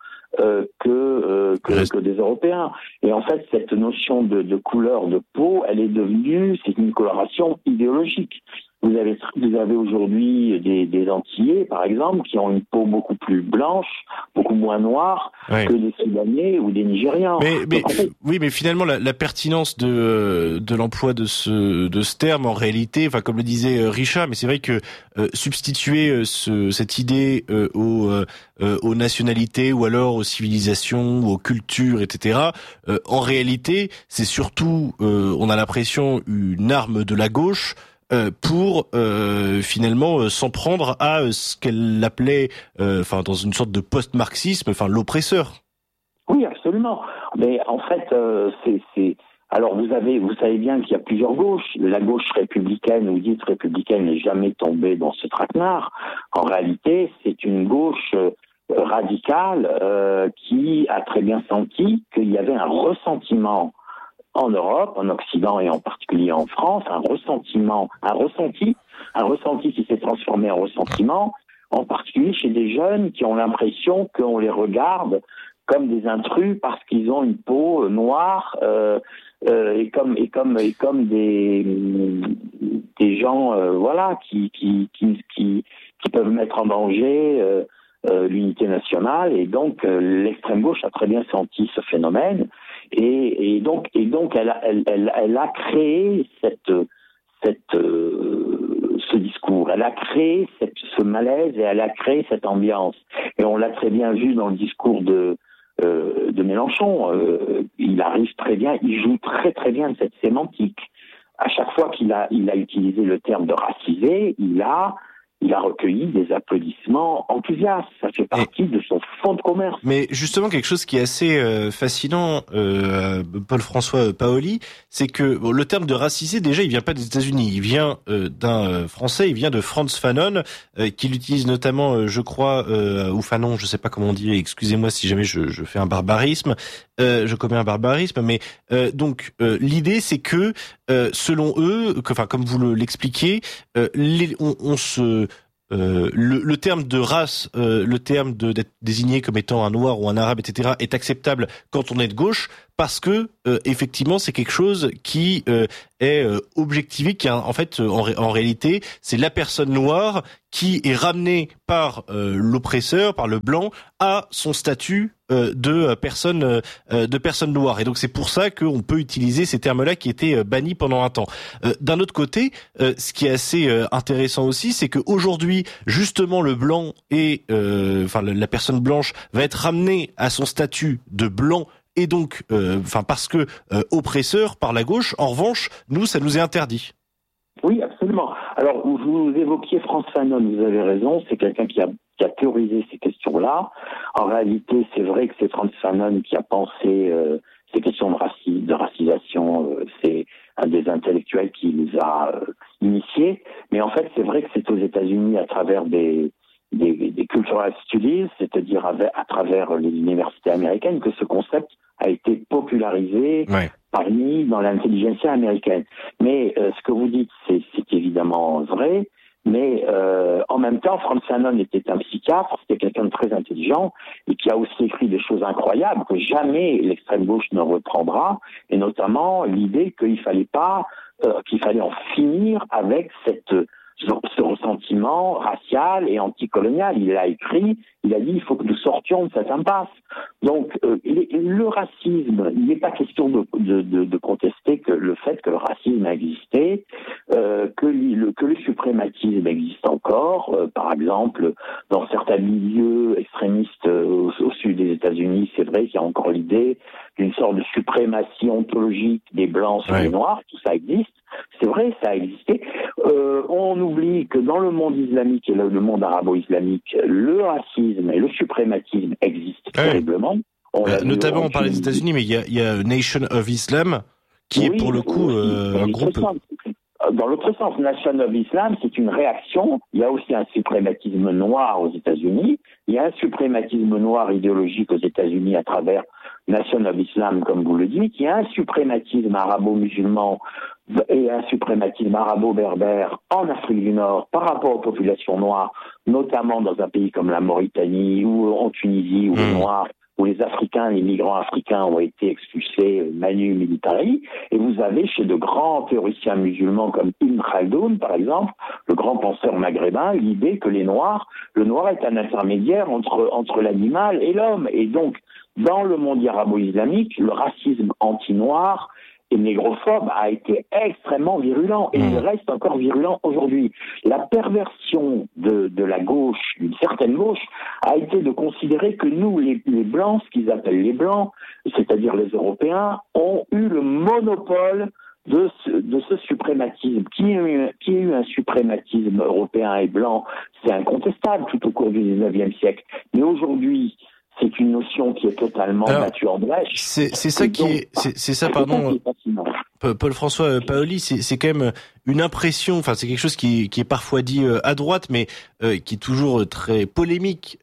que des Européens. Et en fait, cette notion de couleur de peau, c'est une coloration idéologique. Vous avez aujourd'hui des Antillais, par exemple, qui ont une peau beaucoup plus blanche, beaucoup moins noire que des Soudanais ou des Nigérians. Mais finalement, la pertinence de l'emploi de ce terme, en réalité, enfin, comme le disait Richard, mais c'est vrai que substituer cette idée aux nationalités ou alors aux civilisations ou aux cultures, etc. En réalité, c'est surtout, on a l'impression, une arme de la gauche pour finalement s'en prendre à ce qu'elle appelait, dans une sorte de post-marxisme, l'oppresseur. Oui, absolument. Mais en fait, alors vous savez bien qu'il y a plusieurs gauches. La gauche républicaine ou dite républicaine n'est jamais tombée dans ce traquenard. En réalité, c'est une gauche radicale qui a très bien senti qu'il y avait un ressentiment en Europe, en Occident et en particulier en France, un ressenti qui s'est transformé en ressentiment, en particulier chez des jeunes qui ont l'impression qu'on les regarde comme des intrus parce qu'ils ont une peau noire et comme des gens qui peuvent mettre en danger l'unité nationale. Et donc l'extrême gauche a très bien senti ce phénomène. Et donc elle a créé ce discours, elle a créé ce malaise et elle a créé cette ambiance. Et on l'a très bien vu dans le discours de Mélenchon. Il arrive très bien, il joue très très bien de cette sémantique. À chaque fois qu'il a utilisé le terme de racisé, il a il a recueilli des applaudissements enthousiastes. Ça fait partie de son fonds de commerce. Mais justement, quelque chose qui est assez fascinant, Paul-François Paoli, c'est que le terme de racisé, déjà, il vient pas des États-Unis. Il vient d'un Français, il vient de Frantz Fanon, qui l'utilise notamment, je crois, ou Fanon, je sais pas comment on dit, excusez-moi si jamais je fais un barbarisme, je commets un barbarisme, mais donc l'idée, c'est que selon eux, comme vous l'expliquiez, le terme de race, le terme d'être désigné comme étant un noir ou un arabe, etc., est acceptable quand on est de gauche, parce que effectivement c'est quelque chose qui est objectivé, qui en fait en réalité c'est la personne noire qui est ramenée par l'oppresseur, par le blanc, à son statut de personne noire. Et donc c'est pour ça qu'on peut utiliser ces termes-là qui étaient bannis pendant un temps. D'un autre côté, ce qui est assez intéressant aussi, c'est qu'aujourd'hui justement le blanc et la personne blanche va être ramenée à son statut de blanc. Et donc, parce que oppresseur par la gauche, en revanche, nous, ça nous est interdit. Oui, absolument. Alors, vous évoquiez Frantz Fanon, vous avez raison, c'est quelqu'un qui a théorisé ces questions-là. En réalité, c'est vrai que c'est Frantz Fanon qui a pensé ces questions de racisation, c'est un des intellectuels qui les a initiés. Mais en fait, c'est vrai que c'est aux États-Unis, à travers des cultural studies, c'est-à-dire à travers les universités américaines, que ce concept a été popularisé dans l'intelligentsia américaine. Mais ce que vous dites, c'est évidemment vrai, mais en même temps, Frantz Fanon était un psychiatre, c'était quelqu'un de très intelligent, et qui a aussi écrit des choses incroyables que jamais l'extrême gauche ne reprendra, et notamment l'idée qu'il fallait en finir avec ce ressentiment racial et anticolonial. Il a écrit, il a dit, il faut que nous sortions de cette impasse. Donc, le racisme, il n'est pas question de contester que le fait que le racisme a existé, que le suprématisme existe encore. Par exemple, dans certains milieux extrémistes au sud des États-Unis, c'est vrai qu'il y a encore l'idée d'une sorte de suprématie ontologique des Blancs sur les Noirs. Tout ça existe. C'est vrai, ça a existé. On oublie que dans le monde islamique et le monde arabo-islamique, le racisme et le suprématisme existent terriblement. Notamment, on parlait des États-Unis, mais il y a Nation of Islam, qui est pour le coup un groupe... Dans l'autre sens, Nation of Islam, c'est une réaction. Il y a aussi un suprématisme noir aux États-Unis. Il y a un suprématisme noir idéologique aux États-Unis à travers Nation of Islam, comme vous le dites. Il y a un suprématisme arabo-musulman et un suprématisme arabo-berbère en Afrique du Nord par rapport aux populations noires, notamment dans un pays comme la Mauritanie ou en Tunisie, où les Noirs, où les Africains, les migrants africains ont été expulsés manu militari. Et vous avez chez de grands théoriciens musulmans comme Ibn Khaldoun, par exemple, le grand penseur maghrébin, l'idée que le noir est un intermédiaire entre l'animal et l'homme. Et donc, dans le monde arabo-islamique, le racisme anti-noir et négrophobe a été extrêmement virulent et il reste encore virulent aujourd'hui. La perversion de la gauche, d'une certaine gauche, a été de considérer que nous, les Blancs, ce qu'ils appellent les Blancs, c'est-à-dire les Européens, ont eu le monopole de ce suprématisme. Qui a eu un suprématisme européen et blanc, c'est incontestable tout au cours du 19e siècle. Mais aujourd'hui, c'est une notion qui est totalement battue en brèche. C'est ça, pardon. Paul-François Paoli, c'est quand même une impression, enfin c'est quelque chose qui est parfois dit à droite, mais qui est toujours très polémique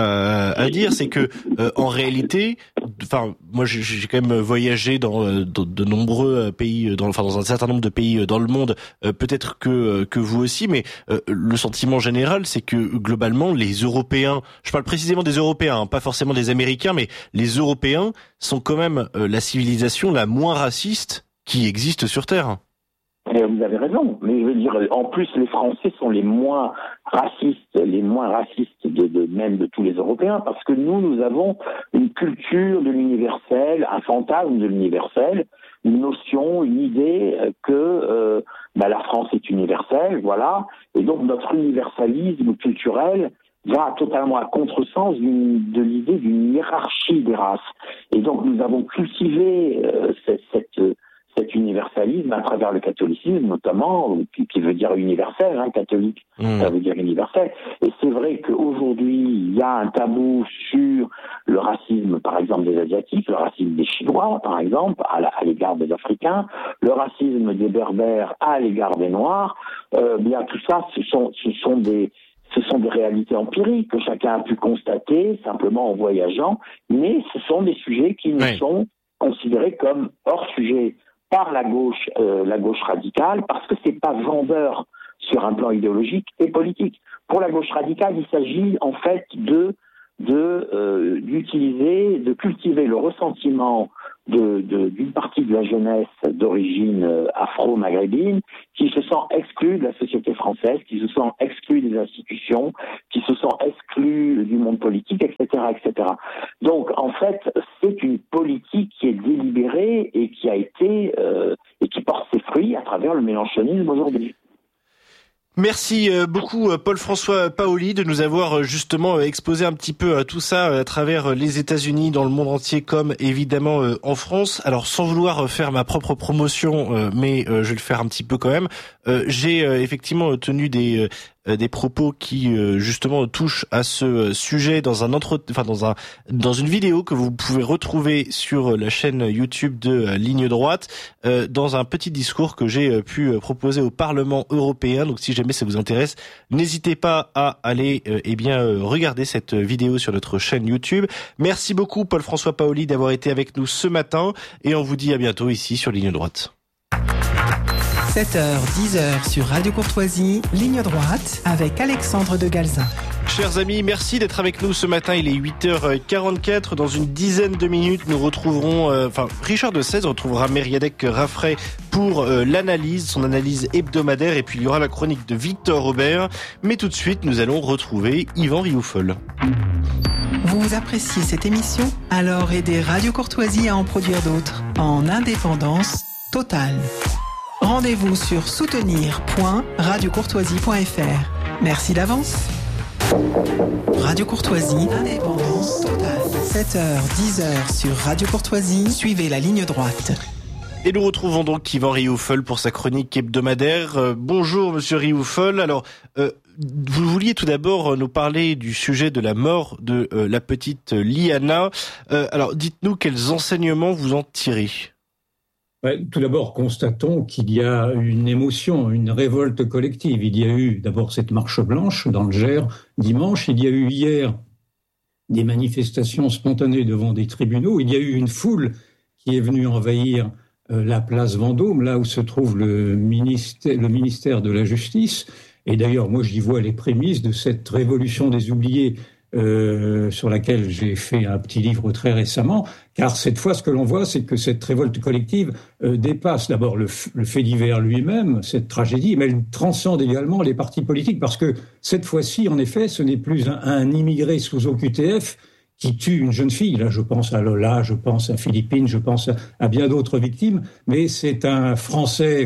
à dire, c'est que en réalité, enfin moi j'ai quand même voyagé dans de nombreux pays, dans un certain nombre de pays dans le monde, peut-être que vous aussi, mais le sentiment général, c'est que globalement les Européens, je parle précisément des Européens, pas forcément des Américains, mais les Européens sont quand même la civilisation la moins raciste qui existe sur Terre. Et vous avez raison, mais je veux dire, en plus, les Français sont les moins racistes même de tous les Européens, parce que nous avons une culture de l'universel, un fantasme de l'universel, une notion, une idée que la France est universelle, voilà, et donc notre universalisme culturel va totalement à contresens de l'idée d'une hiérarchie des races. Et donc nous avons cultivé cette universalisme à travers le catholicisme, notamment, qui veut dire universel, catholique, ça veut dire universel. Et c'est vrai qu'aujourd'hui, il y a un tabou sur le racisme, par exemple, des Asiatiques, le racisme des Chinois, par exemple, à l'égard des Africains, le racisme des Berbères à l'égard des Noirs. Bien, tout ça, ce sont des réalités empiriques que chacun a pu constater simplement en voyageant, mais ce sont des sujets qui nous sont considérés comme hors sujet par la gauche radicale, parce que c'est pas vendeur sur un plan idéologique et politique. Pour la gauche radicale, il s'agit en fait de cultiver le ressentiment d'une partie de la jeunesse d'origine afro-maghrébine qui se sent exclue de la société française, qui se sent exclue des institutions, qui se sent exclue du monde politique, etc., etc. Donc, en fait, c'est une politique qui est délibérée et qui a été et qui porte ses fruits à travers le mélenchonisme aujourd'hui. Merci beaucoup Paul-François Paoli de nous avoir justement exposé un petit peu tout ça à travers les États-Unis, dans le monde entier comme évidemment en France. Alors sans vouloir faire ma propre promotion, mais je vais le faire un petit peu quand même, j'ai effectivement tenu des propos qui justement touchent à ce sujet dans une vidéo que vous pouvez retrouver sur la chaîne YouTube de Ligne Droite, dans un petit discours que j'ai pu proposer au Parlement européen. Donc si jamais ça vous intéresse, n'hésitez pas à aller regarder cette vidéo sur notre chaîne YouTube. Merci beaucoup Paul-François Paoli d'avoir été avec nous ce matin et on vous dit à bientôt ici sur Ligne Droite. 7h, 10h sur Radio Courtoisie, Ligne Droite, avec Alexandre de Galzin. Chers amis, merci d'être avec nous ce matin. Il est 8h44. Dans une dizaine de minutes, nous retrouverons... Richard de Sèze retrouvera Mériadec Raffray pour son analyse hebdomadaire. Et puis, il y aura la chronique de Victor Robert. Mais tout de suite, nous allons retrouver Yvan Rioufol. Vous appréciez cette émission? Alors aidez Radio Courtoisie à en produire d'autres, en indépendance totale. Rendez-vous sur soutenir.radiocourtoisie.fr. Merci d'avance. Radio Courtoisie, indépendance totale. 7h, 10h sur Radio Courtoisie, suivez la ligne droite. Et nous retrouvons donc Yvan Rioufol pour sa chronique hebdomadaire. Bonjour Monsieur Rioufol. Alors, vous vouliez tout d'abord nous parler du sujet de la mort de la petite Liana. Alors, dites-nous quels enseignements vous en tirez. Tout d'abord, constatons qu'il y a une émotion, une révolte collective. Il y a eu d'abord cette marche blanche dans le Gers dimanche. Il y a eu hier des manifestations spontanées devant des tribunaux. Il y a eu une foule qui est venue envahir la place Vendôme, là où se trouve le ministère de la Justice. Et d'ailleurs, moi, j'y vois les prémices de cette révolution des oubliés sur laquelle j'ai fait un petit livre très récemment, car cette fois, ce que l'on voit, c'est que cette révolte collective dépasse d'abord le fait divers lui-même, cette tragédie, mais elle transcende également les partis politiques, parce que cette fois-ci, en effet, ce n'est plus un immigré sous OQTF qui tue une jeune fille. Là, je pense à Lola, je pense à Philippine, je pense à bien d'autres victimes, mais c'est un Français,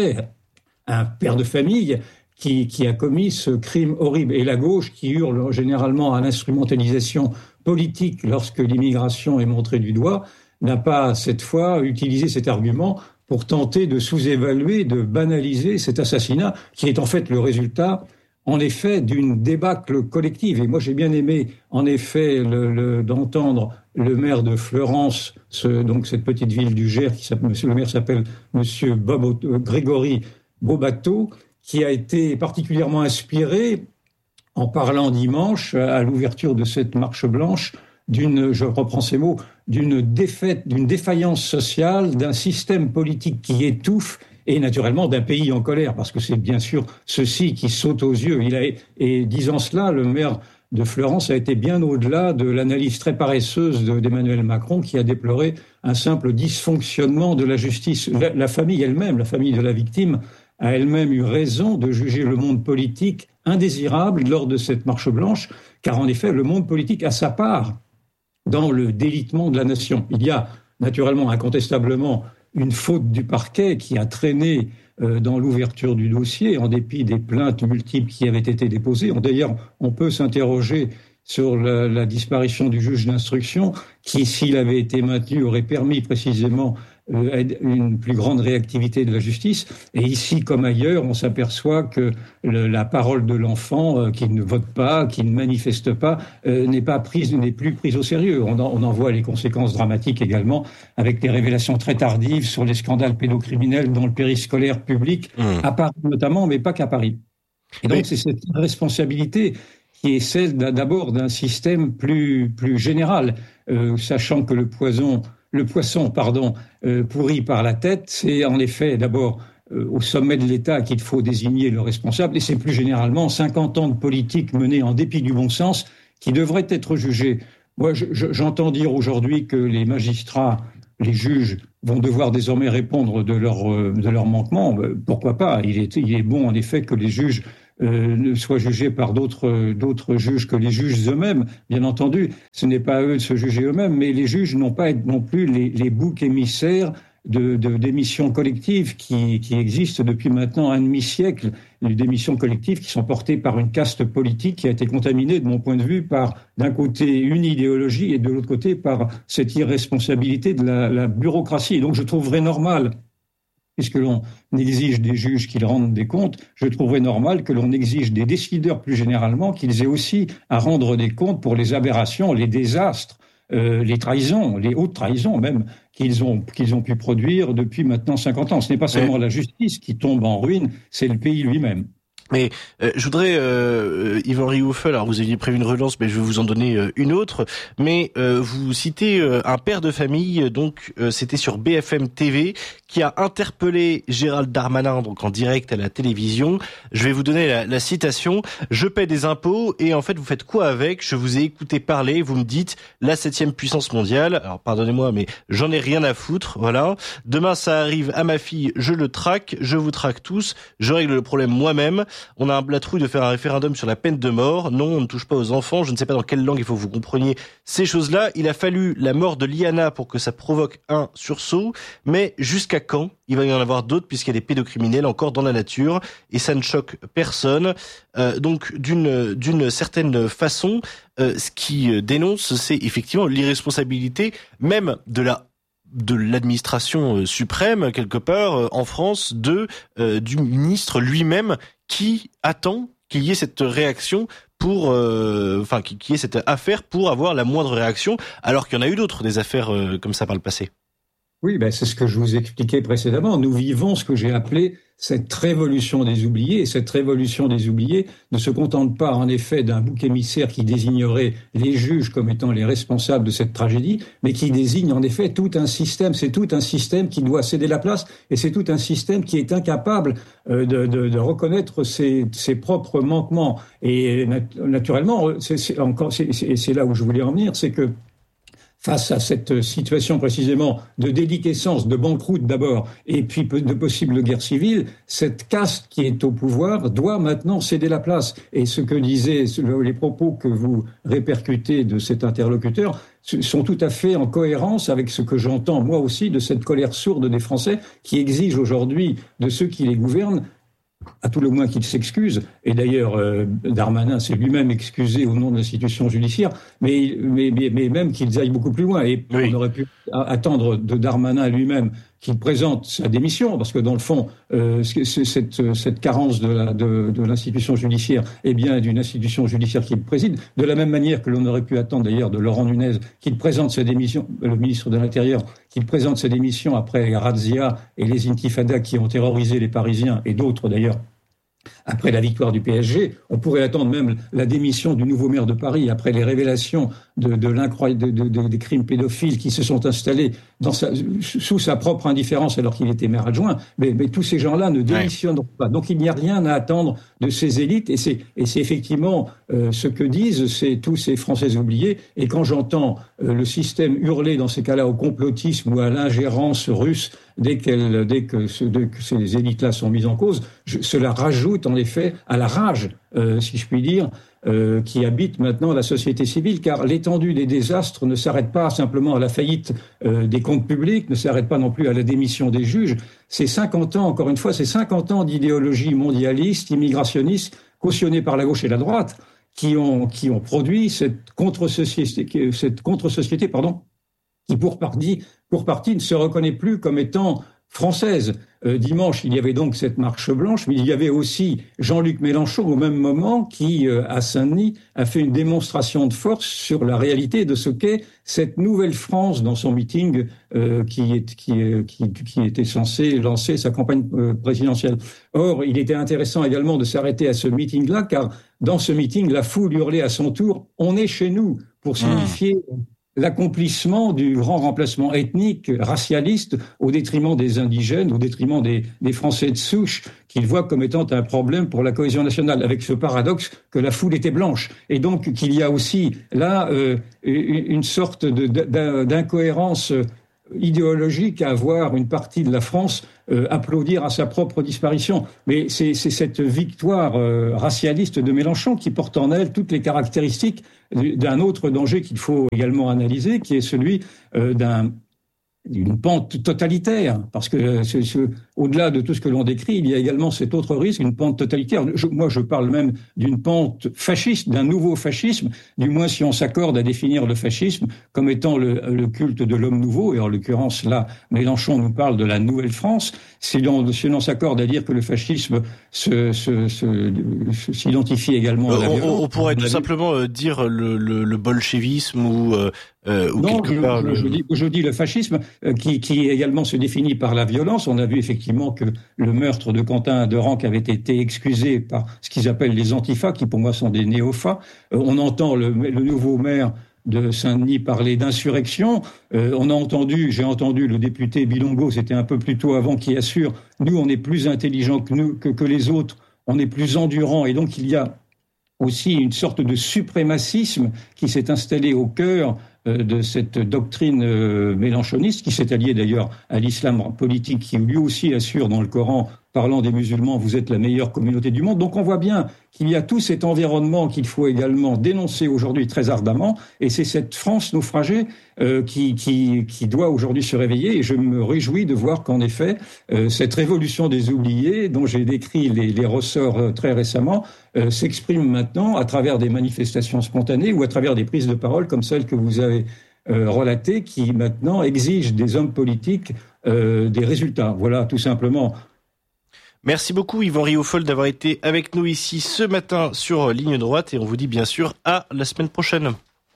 un père de famille, qui a commis ce crime horrible. Et la gauche, qui hurle généralement à l'instrumentalisation politique lorsque l'immigration est montrée du doigt, n'a pas, cette fois, utilisé cet argument pour tenter de sous-évaluer, de banaliser cet assassinat, qui est en fait le résultat, en effet, d'une débâcle collective. Et moi, j'ai bien aimé, en effet, d'entendre le maire de Fleurance, donc cette petite ville du Gers, le maire s'appelle Monsieur Grégory Bobato, qui a été particulièrement inspiré en parlant dimanche à l'ouverture de cette marche blanche je reprends ces mots, d'une défaillance sociale, d'un système politique qui étouffe et naturellement d'un pays en colère, parce que c'est bien sûr ceci qui saute aux yeux. Et disant cela, le maire de Fleurance a été bien au-delà de l'analyse très paresseuse d'Emmanuel Macron, qui a déploré un simple dysfonctionnement de la justice. La famille elle-même, la famille de la victime, a elle-même eu raison de juger le monde politique indésirable lors de cette marche blanche, car en effet, le monde politique a sa part dans le délitement de la nation. Il y a naturellement, incontestablement, une faute du parquet qui a traîné dans l'ouverture du dossier, en dépit des plaintes multiples qui avaient été déposées. D'ailleurs, on peut s'interroger sur la disparition du juge d'instruction, qui, s'il avait été maintenu, aurait permis précisément une plus grande réactivité de la justice. Et ici, comme ailleurs, on s'aperçoit que la parole de l'enfant qui ne vote pas, qui ne manifeste pas, n'est plus prise au sérieux. On en voit les conséquences dramatiques également, avec des révélations très tardives sur les scandales pédocriminels dans le périscolaire public, à Paris notamment, mais pas qu'à Paris. Et donc, c'est cette responsabilité qui est celle d'abord d'un système plus général, sachant que le poisson, pourri par la tête, c'est en effet d'abord au sommet de l'État qu'il faut désigner le responsable, et c'est plus généralement 50 ans de politique menée en dépit du bon sens qui devraient être jugés. Moi, j'entends dire aujourd'hui que les magistrats, les juges vont devoir désormais répondre de leurs manquements. Pourquoi pas ? Il est bon en effet que les juges ne soient jugés par d'autres juges que les juges eux-mêmes. Bien entendu, ce n'est pas à eux de se juger eux-mêmes, mais les juges n'ont pas à être non plus les boucs émissaires d'émissions collectives qui existent depuis maintenant un demi-siècle, des missions collectives qui sont portées par une caste politique qui a été contaminée, de mon point de vue, par d'un côté une idéologie et de l'autre côté par cette irresponsabilité de la bureaucratie. Donc je trouverais normal, puisque l'on exige des juges qu'ils rendent des comptes, je trouverais normal que l'on exige des décideurs plus généralement qu'ils aient aussi à rendre des comptes pour les aberrations, les désastres, les trahisons, les hautes trahisons même, qu'ils ont pu produire depuis maintenant 50 ans. Ce n'est pas seulement la justice qui tombe en ruine, c'est le pays lui-même. Mais je voudrais, Yves-Henri Hoeffel, alors vous aviez prévu une relance, mais je vais vous en donner une autre. Mais vous citez un père de famille, donc c'était sur BFM TV, qui a interpellé Gérald Darmanin, donc en direct à la télévision. Je vais vous donner la citation. « Je paie des impôts et en fait vous faites quoi avec ? Je vous ai écouté parler, vous me dites la 7e puissance mondiale. Alors pardonnez-moi, mais j'en ai rien à foutre, voilà. Demain ça arrive à ma fille, je le traque, je vous traque tous, je règle le problème moi-même. On a la trouille de faire un référendum sur la peine de mort. Non, on ne touche pas aux enfants. Je ne sais pas dans quelle langue il faut que vous compreniez ces choses-là. Il a fallu la mort de Liana pour que ça provoque un sursaut. Mais jusqu'à quand il va y en avoir d'autres puisqu'il y a des pédocriminels encore dans la nature et ça ne choque personne. Donc d'une certaine façon, ce qui dénonce, c'est effectivement l'irresponsabilité même de l'administration suprême quelque part en France du ministre lui-même qui attend qu'il y ait cette réaction pour qu'il y ait cette affaire pour avoir la moindre réaction, alors qu'il y en a eu d'autres des affaires comme ça par le passé. Oui, c'est ce que je vous expliquais précédemment. Nous vivons ce que j'ai appelé cette révolution des oubliés. Et cette révolution des oubliés ne se contente pas, en effet, d'un bouc émissaire qui désignerait les juges comme étant les responsables de cette tragédie, mais qui désigne, en effet, tout un système. C'est tout un système qui doit céder la place et c'est tout un système qui est incapable de reconnaître ses propres manquements. Et naturellement, c'est là où je voulais en venir, c'est que face à cette situation précisément de déliquescence, de banqueroute d'abord, et puis de possible guerre civile, cette caste qui est au pouvoir doit maintenant céder la place. Et ce que disaient les propos que vous répercutez de cet interlocuteur sont tout à fait en cohérence avec ce que j'entends moi aussi de cette colère sourde des Français qui exigent aujourd'hui de ceux qui les gouvernent à tout le moins qu'il s'excuse, et d'ailleurs Darmanin s'est lui-même excusé au nom de l'institution judiciaire, mais même qu'ils aillent beaucoup plus loin. Et on aurait pu attendre de Darmanin lui-même qu'il présente sa démission, parce que dans le fond, cette carence de l'institution judiciaire est bien d'une institution judiciaire qu'il préside, de la même manière que l'on aurait pu attendre d'ailleurs de Laurent Nunez qu'il présente sa démission, le ministre de l'Intérieur, qu'il présente sa démission après les razzias et les intifadas qui ont terrorisé les Parisiens et d'autres d'ailleurs. Après la victoire du PSG, on pourrait attendre même la démission du nouveau maire de Paris après les révélations des crimes pédophiles qui se sont installés sous sa propre indifférence alors qu'il était maire adjoint. Mais tous ces gens-là ne démissionneront pas. Donc il n'y a rien à attendre de ces élites et c'est effectivement ce que disent tous ces Français oubliés. Et quand j'entends le système hurler dans ces cas-là au complotisme ou à l'ingérence russe dès que ces élites-là sont mises en cause, cela rajoute en effet à la rage, si je puis dire, qui habite maintenant la société civile, car l'étendue des désastres ne s'arrête pas simplement à la faillite des comptes publics, ne s'arrête pas non plus à la démission des juges. C'est 50 ans, encore une fois, c'est 50 ans d'idéologie mondialiste, immigrationniste, cautionnée par la gauche et la droite, qui ont produit cette contre-société, qui pour partie ne se reconnaît plus comme étant française. Dimanche, il y avait donc cette marche blanche, mais il y avait aussi Jean-Luc Mélenchon au même moment qui, à Saint-Denis, a fait une démonstration de force sur la réalité de ce qu'est cette nouvelle France dans son meeting qui était censé lancer sa campagne présidentielle. Or, il était intéressant également de s'arrêter à ce meeting-là, car dans ce meeting, la foule hurlait à son tour « On est chez nous » pour signifier l'accomplissement du grand remplacement ethnique, racialiste, au détriment des indigènes, au détriment des Français de souche, qu'ils voient comme étant un problème pour la cohésion nationale, avec ce paradoxe que la foule était blanche. Et donc qu'il y a aussi là une sorte d'incohérence idéologique à voir une partie de la France applaudir à sa propre disparition. Mais c'est cette victoire racialiste de Mélenchon qui porte en elle toutes les caractéristiques d'un autre danger qu'il faut également analyser, qui est celui d'une pente totalitaire, parce que au-delà de tout ce que l'on décrit, il y a également cet autre risque, une pente totalitaire. Moi, je parle même d'une pente fasciste, d'un nouveau fascisme, du moins si on s'accorde à définir le fascisme comme étant le culte de l'homme nouveau, et en l'occurrence, là, Mélenchon nous parle de la nouvelle France. Si l'on s'accorde à dire que le fascisme s'identifie également à la violence. On pourrait tout simplement dire le bolchevisme ou non, je dis le fascisme qui également se définit par la violence. On a vu effectivement que le meurtre de Quentin de Ranc avait été excusé par ce qu'ils appellent les antifas, qui pour moi sont des néofas. On entend le nouveau maire de Saint-Denis parler d'insurrection. J'ai entendu le député Bilongo, c'était un peu plus tôt avant, qui assure, nous on est plus intelligents que les autres, on est plus endurants, et donc il y a aussi une sorte de suprémacisme qui s'est installé au cœur de cette doctrine mélenchoniste, qui s'est alliée d'ailleurs à l'islam politique, qui lui aussi assure dans le Coran, parlant des musulmans, vous êtes la meilleure communauté du monde. Donc on voit bien qu'il y a tout cet environnement qu'il faut également dénoncer aujourd'hui très ardemment, et c'est cette France naufragée qui doit aujourd'hui se réveiller, et je me réjouis de voir qu'en effet, cette révolution des oubliés, dont j'ai décrit les ressorts très récemment, s'exprime maintenant à travers des manifestations spontanées ou à travers des prises de parole comme celles que vous avez relatées, qui maintenant exigent des hommes politiques des résultats. Voilà, tout simplement. Merci beaucoup Yvan Rioufol d'avoir été avec nous ici ce matin sur Ligne Droite, et on vous dit bien sûr à la semaine prochaine.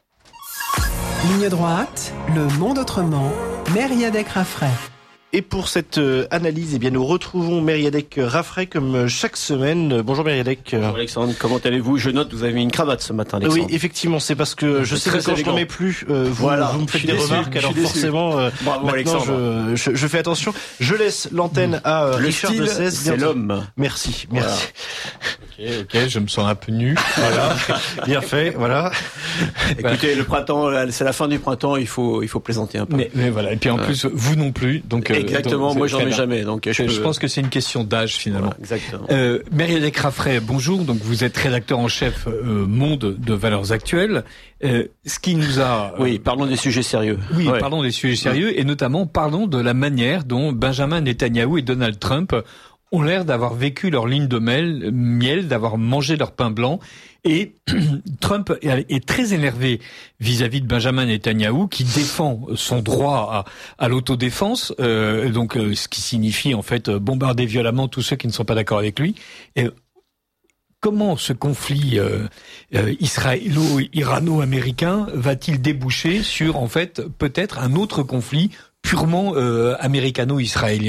Ligne Droite, le monde autrement, Mériadec Raffray. Et pour cette analyse, nous retrouvons Mériadec Raffray comme chaque semaine. Bonjour Mériadec. Bonjour Alexandre, comment allez-vous ? Je note, vous avez mis une cravate ce matin, Alexandre. Oui, effectivement, c'est parce que je sais que quand je n'en mets plus, vous me faites des remarques, alors forcément, bravo, maintenant je fais attention. Je laisse l'antenne à Richard de Sez. C'est l'homme. Merci. Voilà. Ok, je me sens un peu nu. Voilà, bien fait, voilà. Écoutez, le printemps, c'est la fin du printemps, il faut plaisanter un peu. Mais voilà, et puis en plus, vous non plus, donc... Exactement, moi j'en ai jamais, donc je pense que c'est une question d'âge finalement. Voilà, exactement. Mériadec Raffray, bonjour. Donc vous êtes rédacteur en chef Monde de Valeurs Actuelles. Ce qui nous a... Oui, parlons des sujets sérieux. Oui, ouais. Parlons des sujets sérieux, et notamment parlons de la manière dont Benjamin Netanyahou et Donald Trump ont l'air d'avoir vécu leur ligne de miel, d'avoir mangé leur pain blanc. Et Trump est très énervé vis-à-vis de Benjamin Netanyahou, qui défend son droit à l'autodéfense, donc ce qui signifie en fait bombarder violemment tous ceux qui ne sont pas d'accord avec lui. Et comment ce conflit israélo-irano-américain va-t-il déboucher sur en fait peut-être un autre conflit purement américano-israélien ?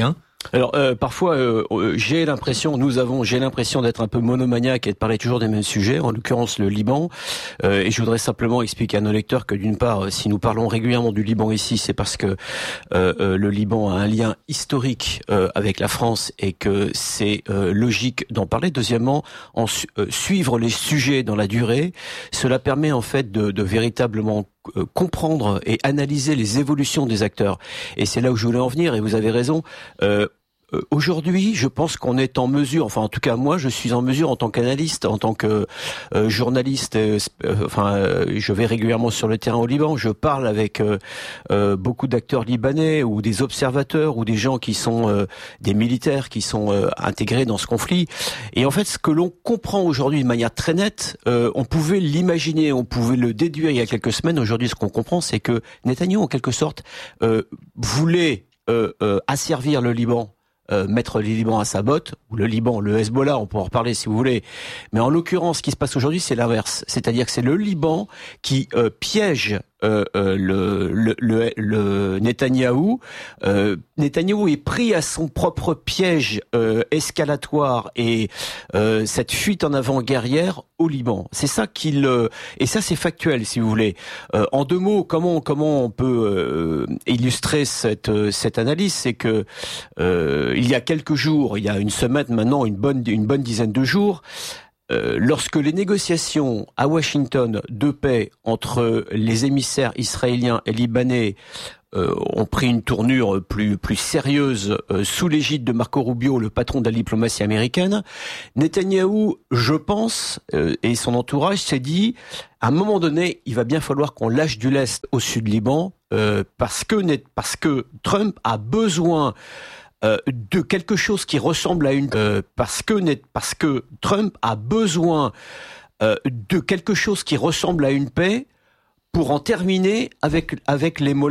Alors parfois j'ai l'impression d'être un peu monomaniaque et de parler toujours des mêmes sujets, en l'occurrence le Liban, et je voudrais simplement expliquer à nos lecteurs que d'une part, si nous parlons régulièrement du Liban ici, c'est parce que le Liban a un lien historique avec la France et que c'est logique d'en parler. Deuxièmement, suivre les sujets dans la durée, cela permet en fait de véritablement comprendre et analyser les évolutions des acteurs. Et c'est là où je voulais en venir, et vous avez raison. Aujourd'hui, je pense qu'on est en mesure, enfin en tout cas moi, je suis en mesure en tant qu'analyste, en tant que journaliste, je vais régulièrement sur le terrain au Liban, je parle avec beaucoup d'acteurs libanais ou des observateurs ou des gens qui sont des militaires qui sont intégrés dans ce conflit. Et en fait, ce que l'on comprend aujourd'hui de manière très nette, on pouvait l'imaginer, on pouvait le déduire il y a quelques semaines. Aujourd'hui, ce qu'on comprend, c'est que Netanyahou, en quelque sorte, voulait asservir le Liban, mettre le Liban à sa botte, ou le Liban, le Hezbollah, on peut en reparler si vous voulez. Mais en l'occurrence, ce qui se passe aujourd'hui, c'est l'inverse. C'est-à-dire que c'est le Liban qui piège le Netanyahou. Netanyahou est pris à son propre piège escalatoire et cette fuite en avant guerrière au Liban. C'est ça et ça c'est factuel si vous voulez. En deux mots, comment on peut illustrer cette analyse, c'est que il y a quelques jours, il y a une semaine maintenant, une bonne dizaine de jours, lorsque les négociations à Washington de paix entre les émissaires israéliens et libanais ont pris une tournure plus sérieuse sous l'égide de Marco Rubio, le patron de la diplomatie américaine, Netanyahou, je pense, et son entourage s'est dit, à un moment donné, il va bien falloir qu'on lâche du lest au sud Liban, parce que Trump a besoin de quelque chose qui ressemble à une parce que Trump a besoin de quelque chose qui ressemble à une paix pour en terminer avec les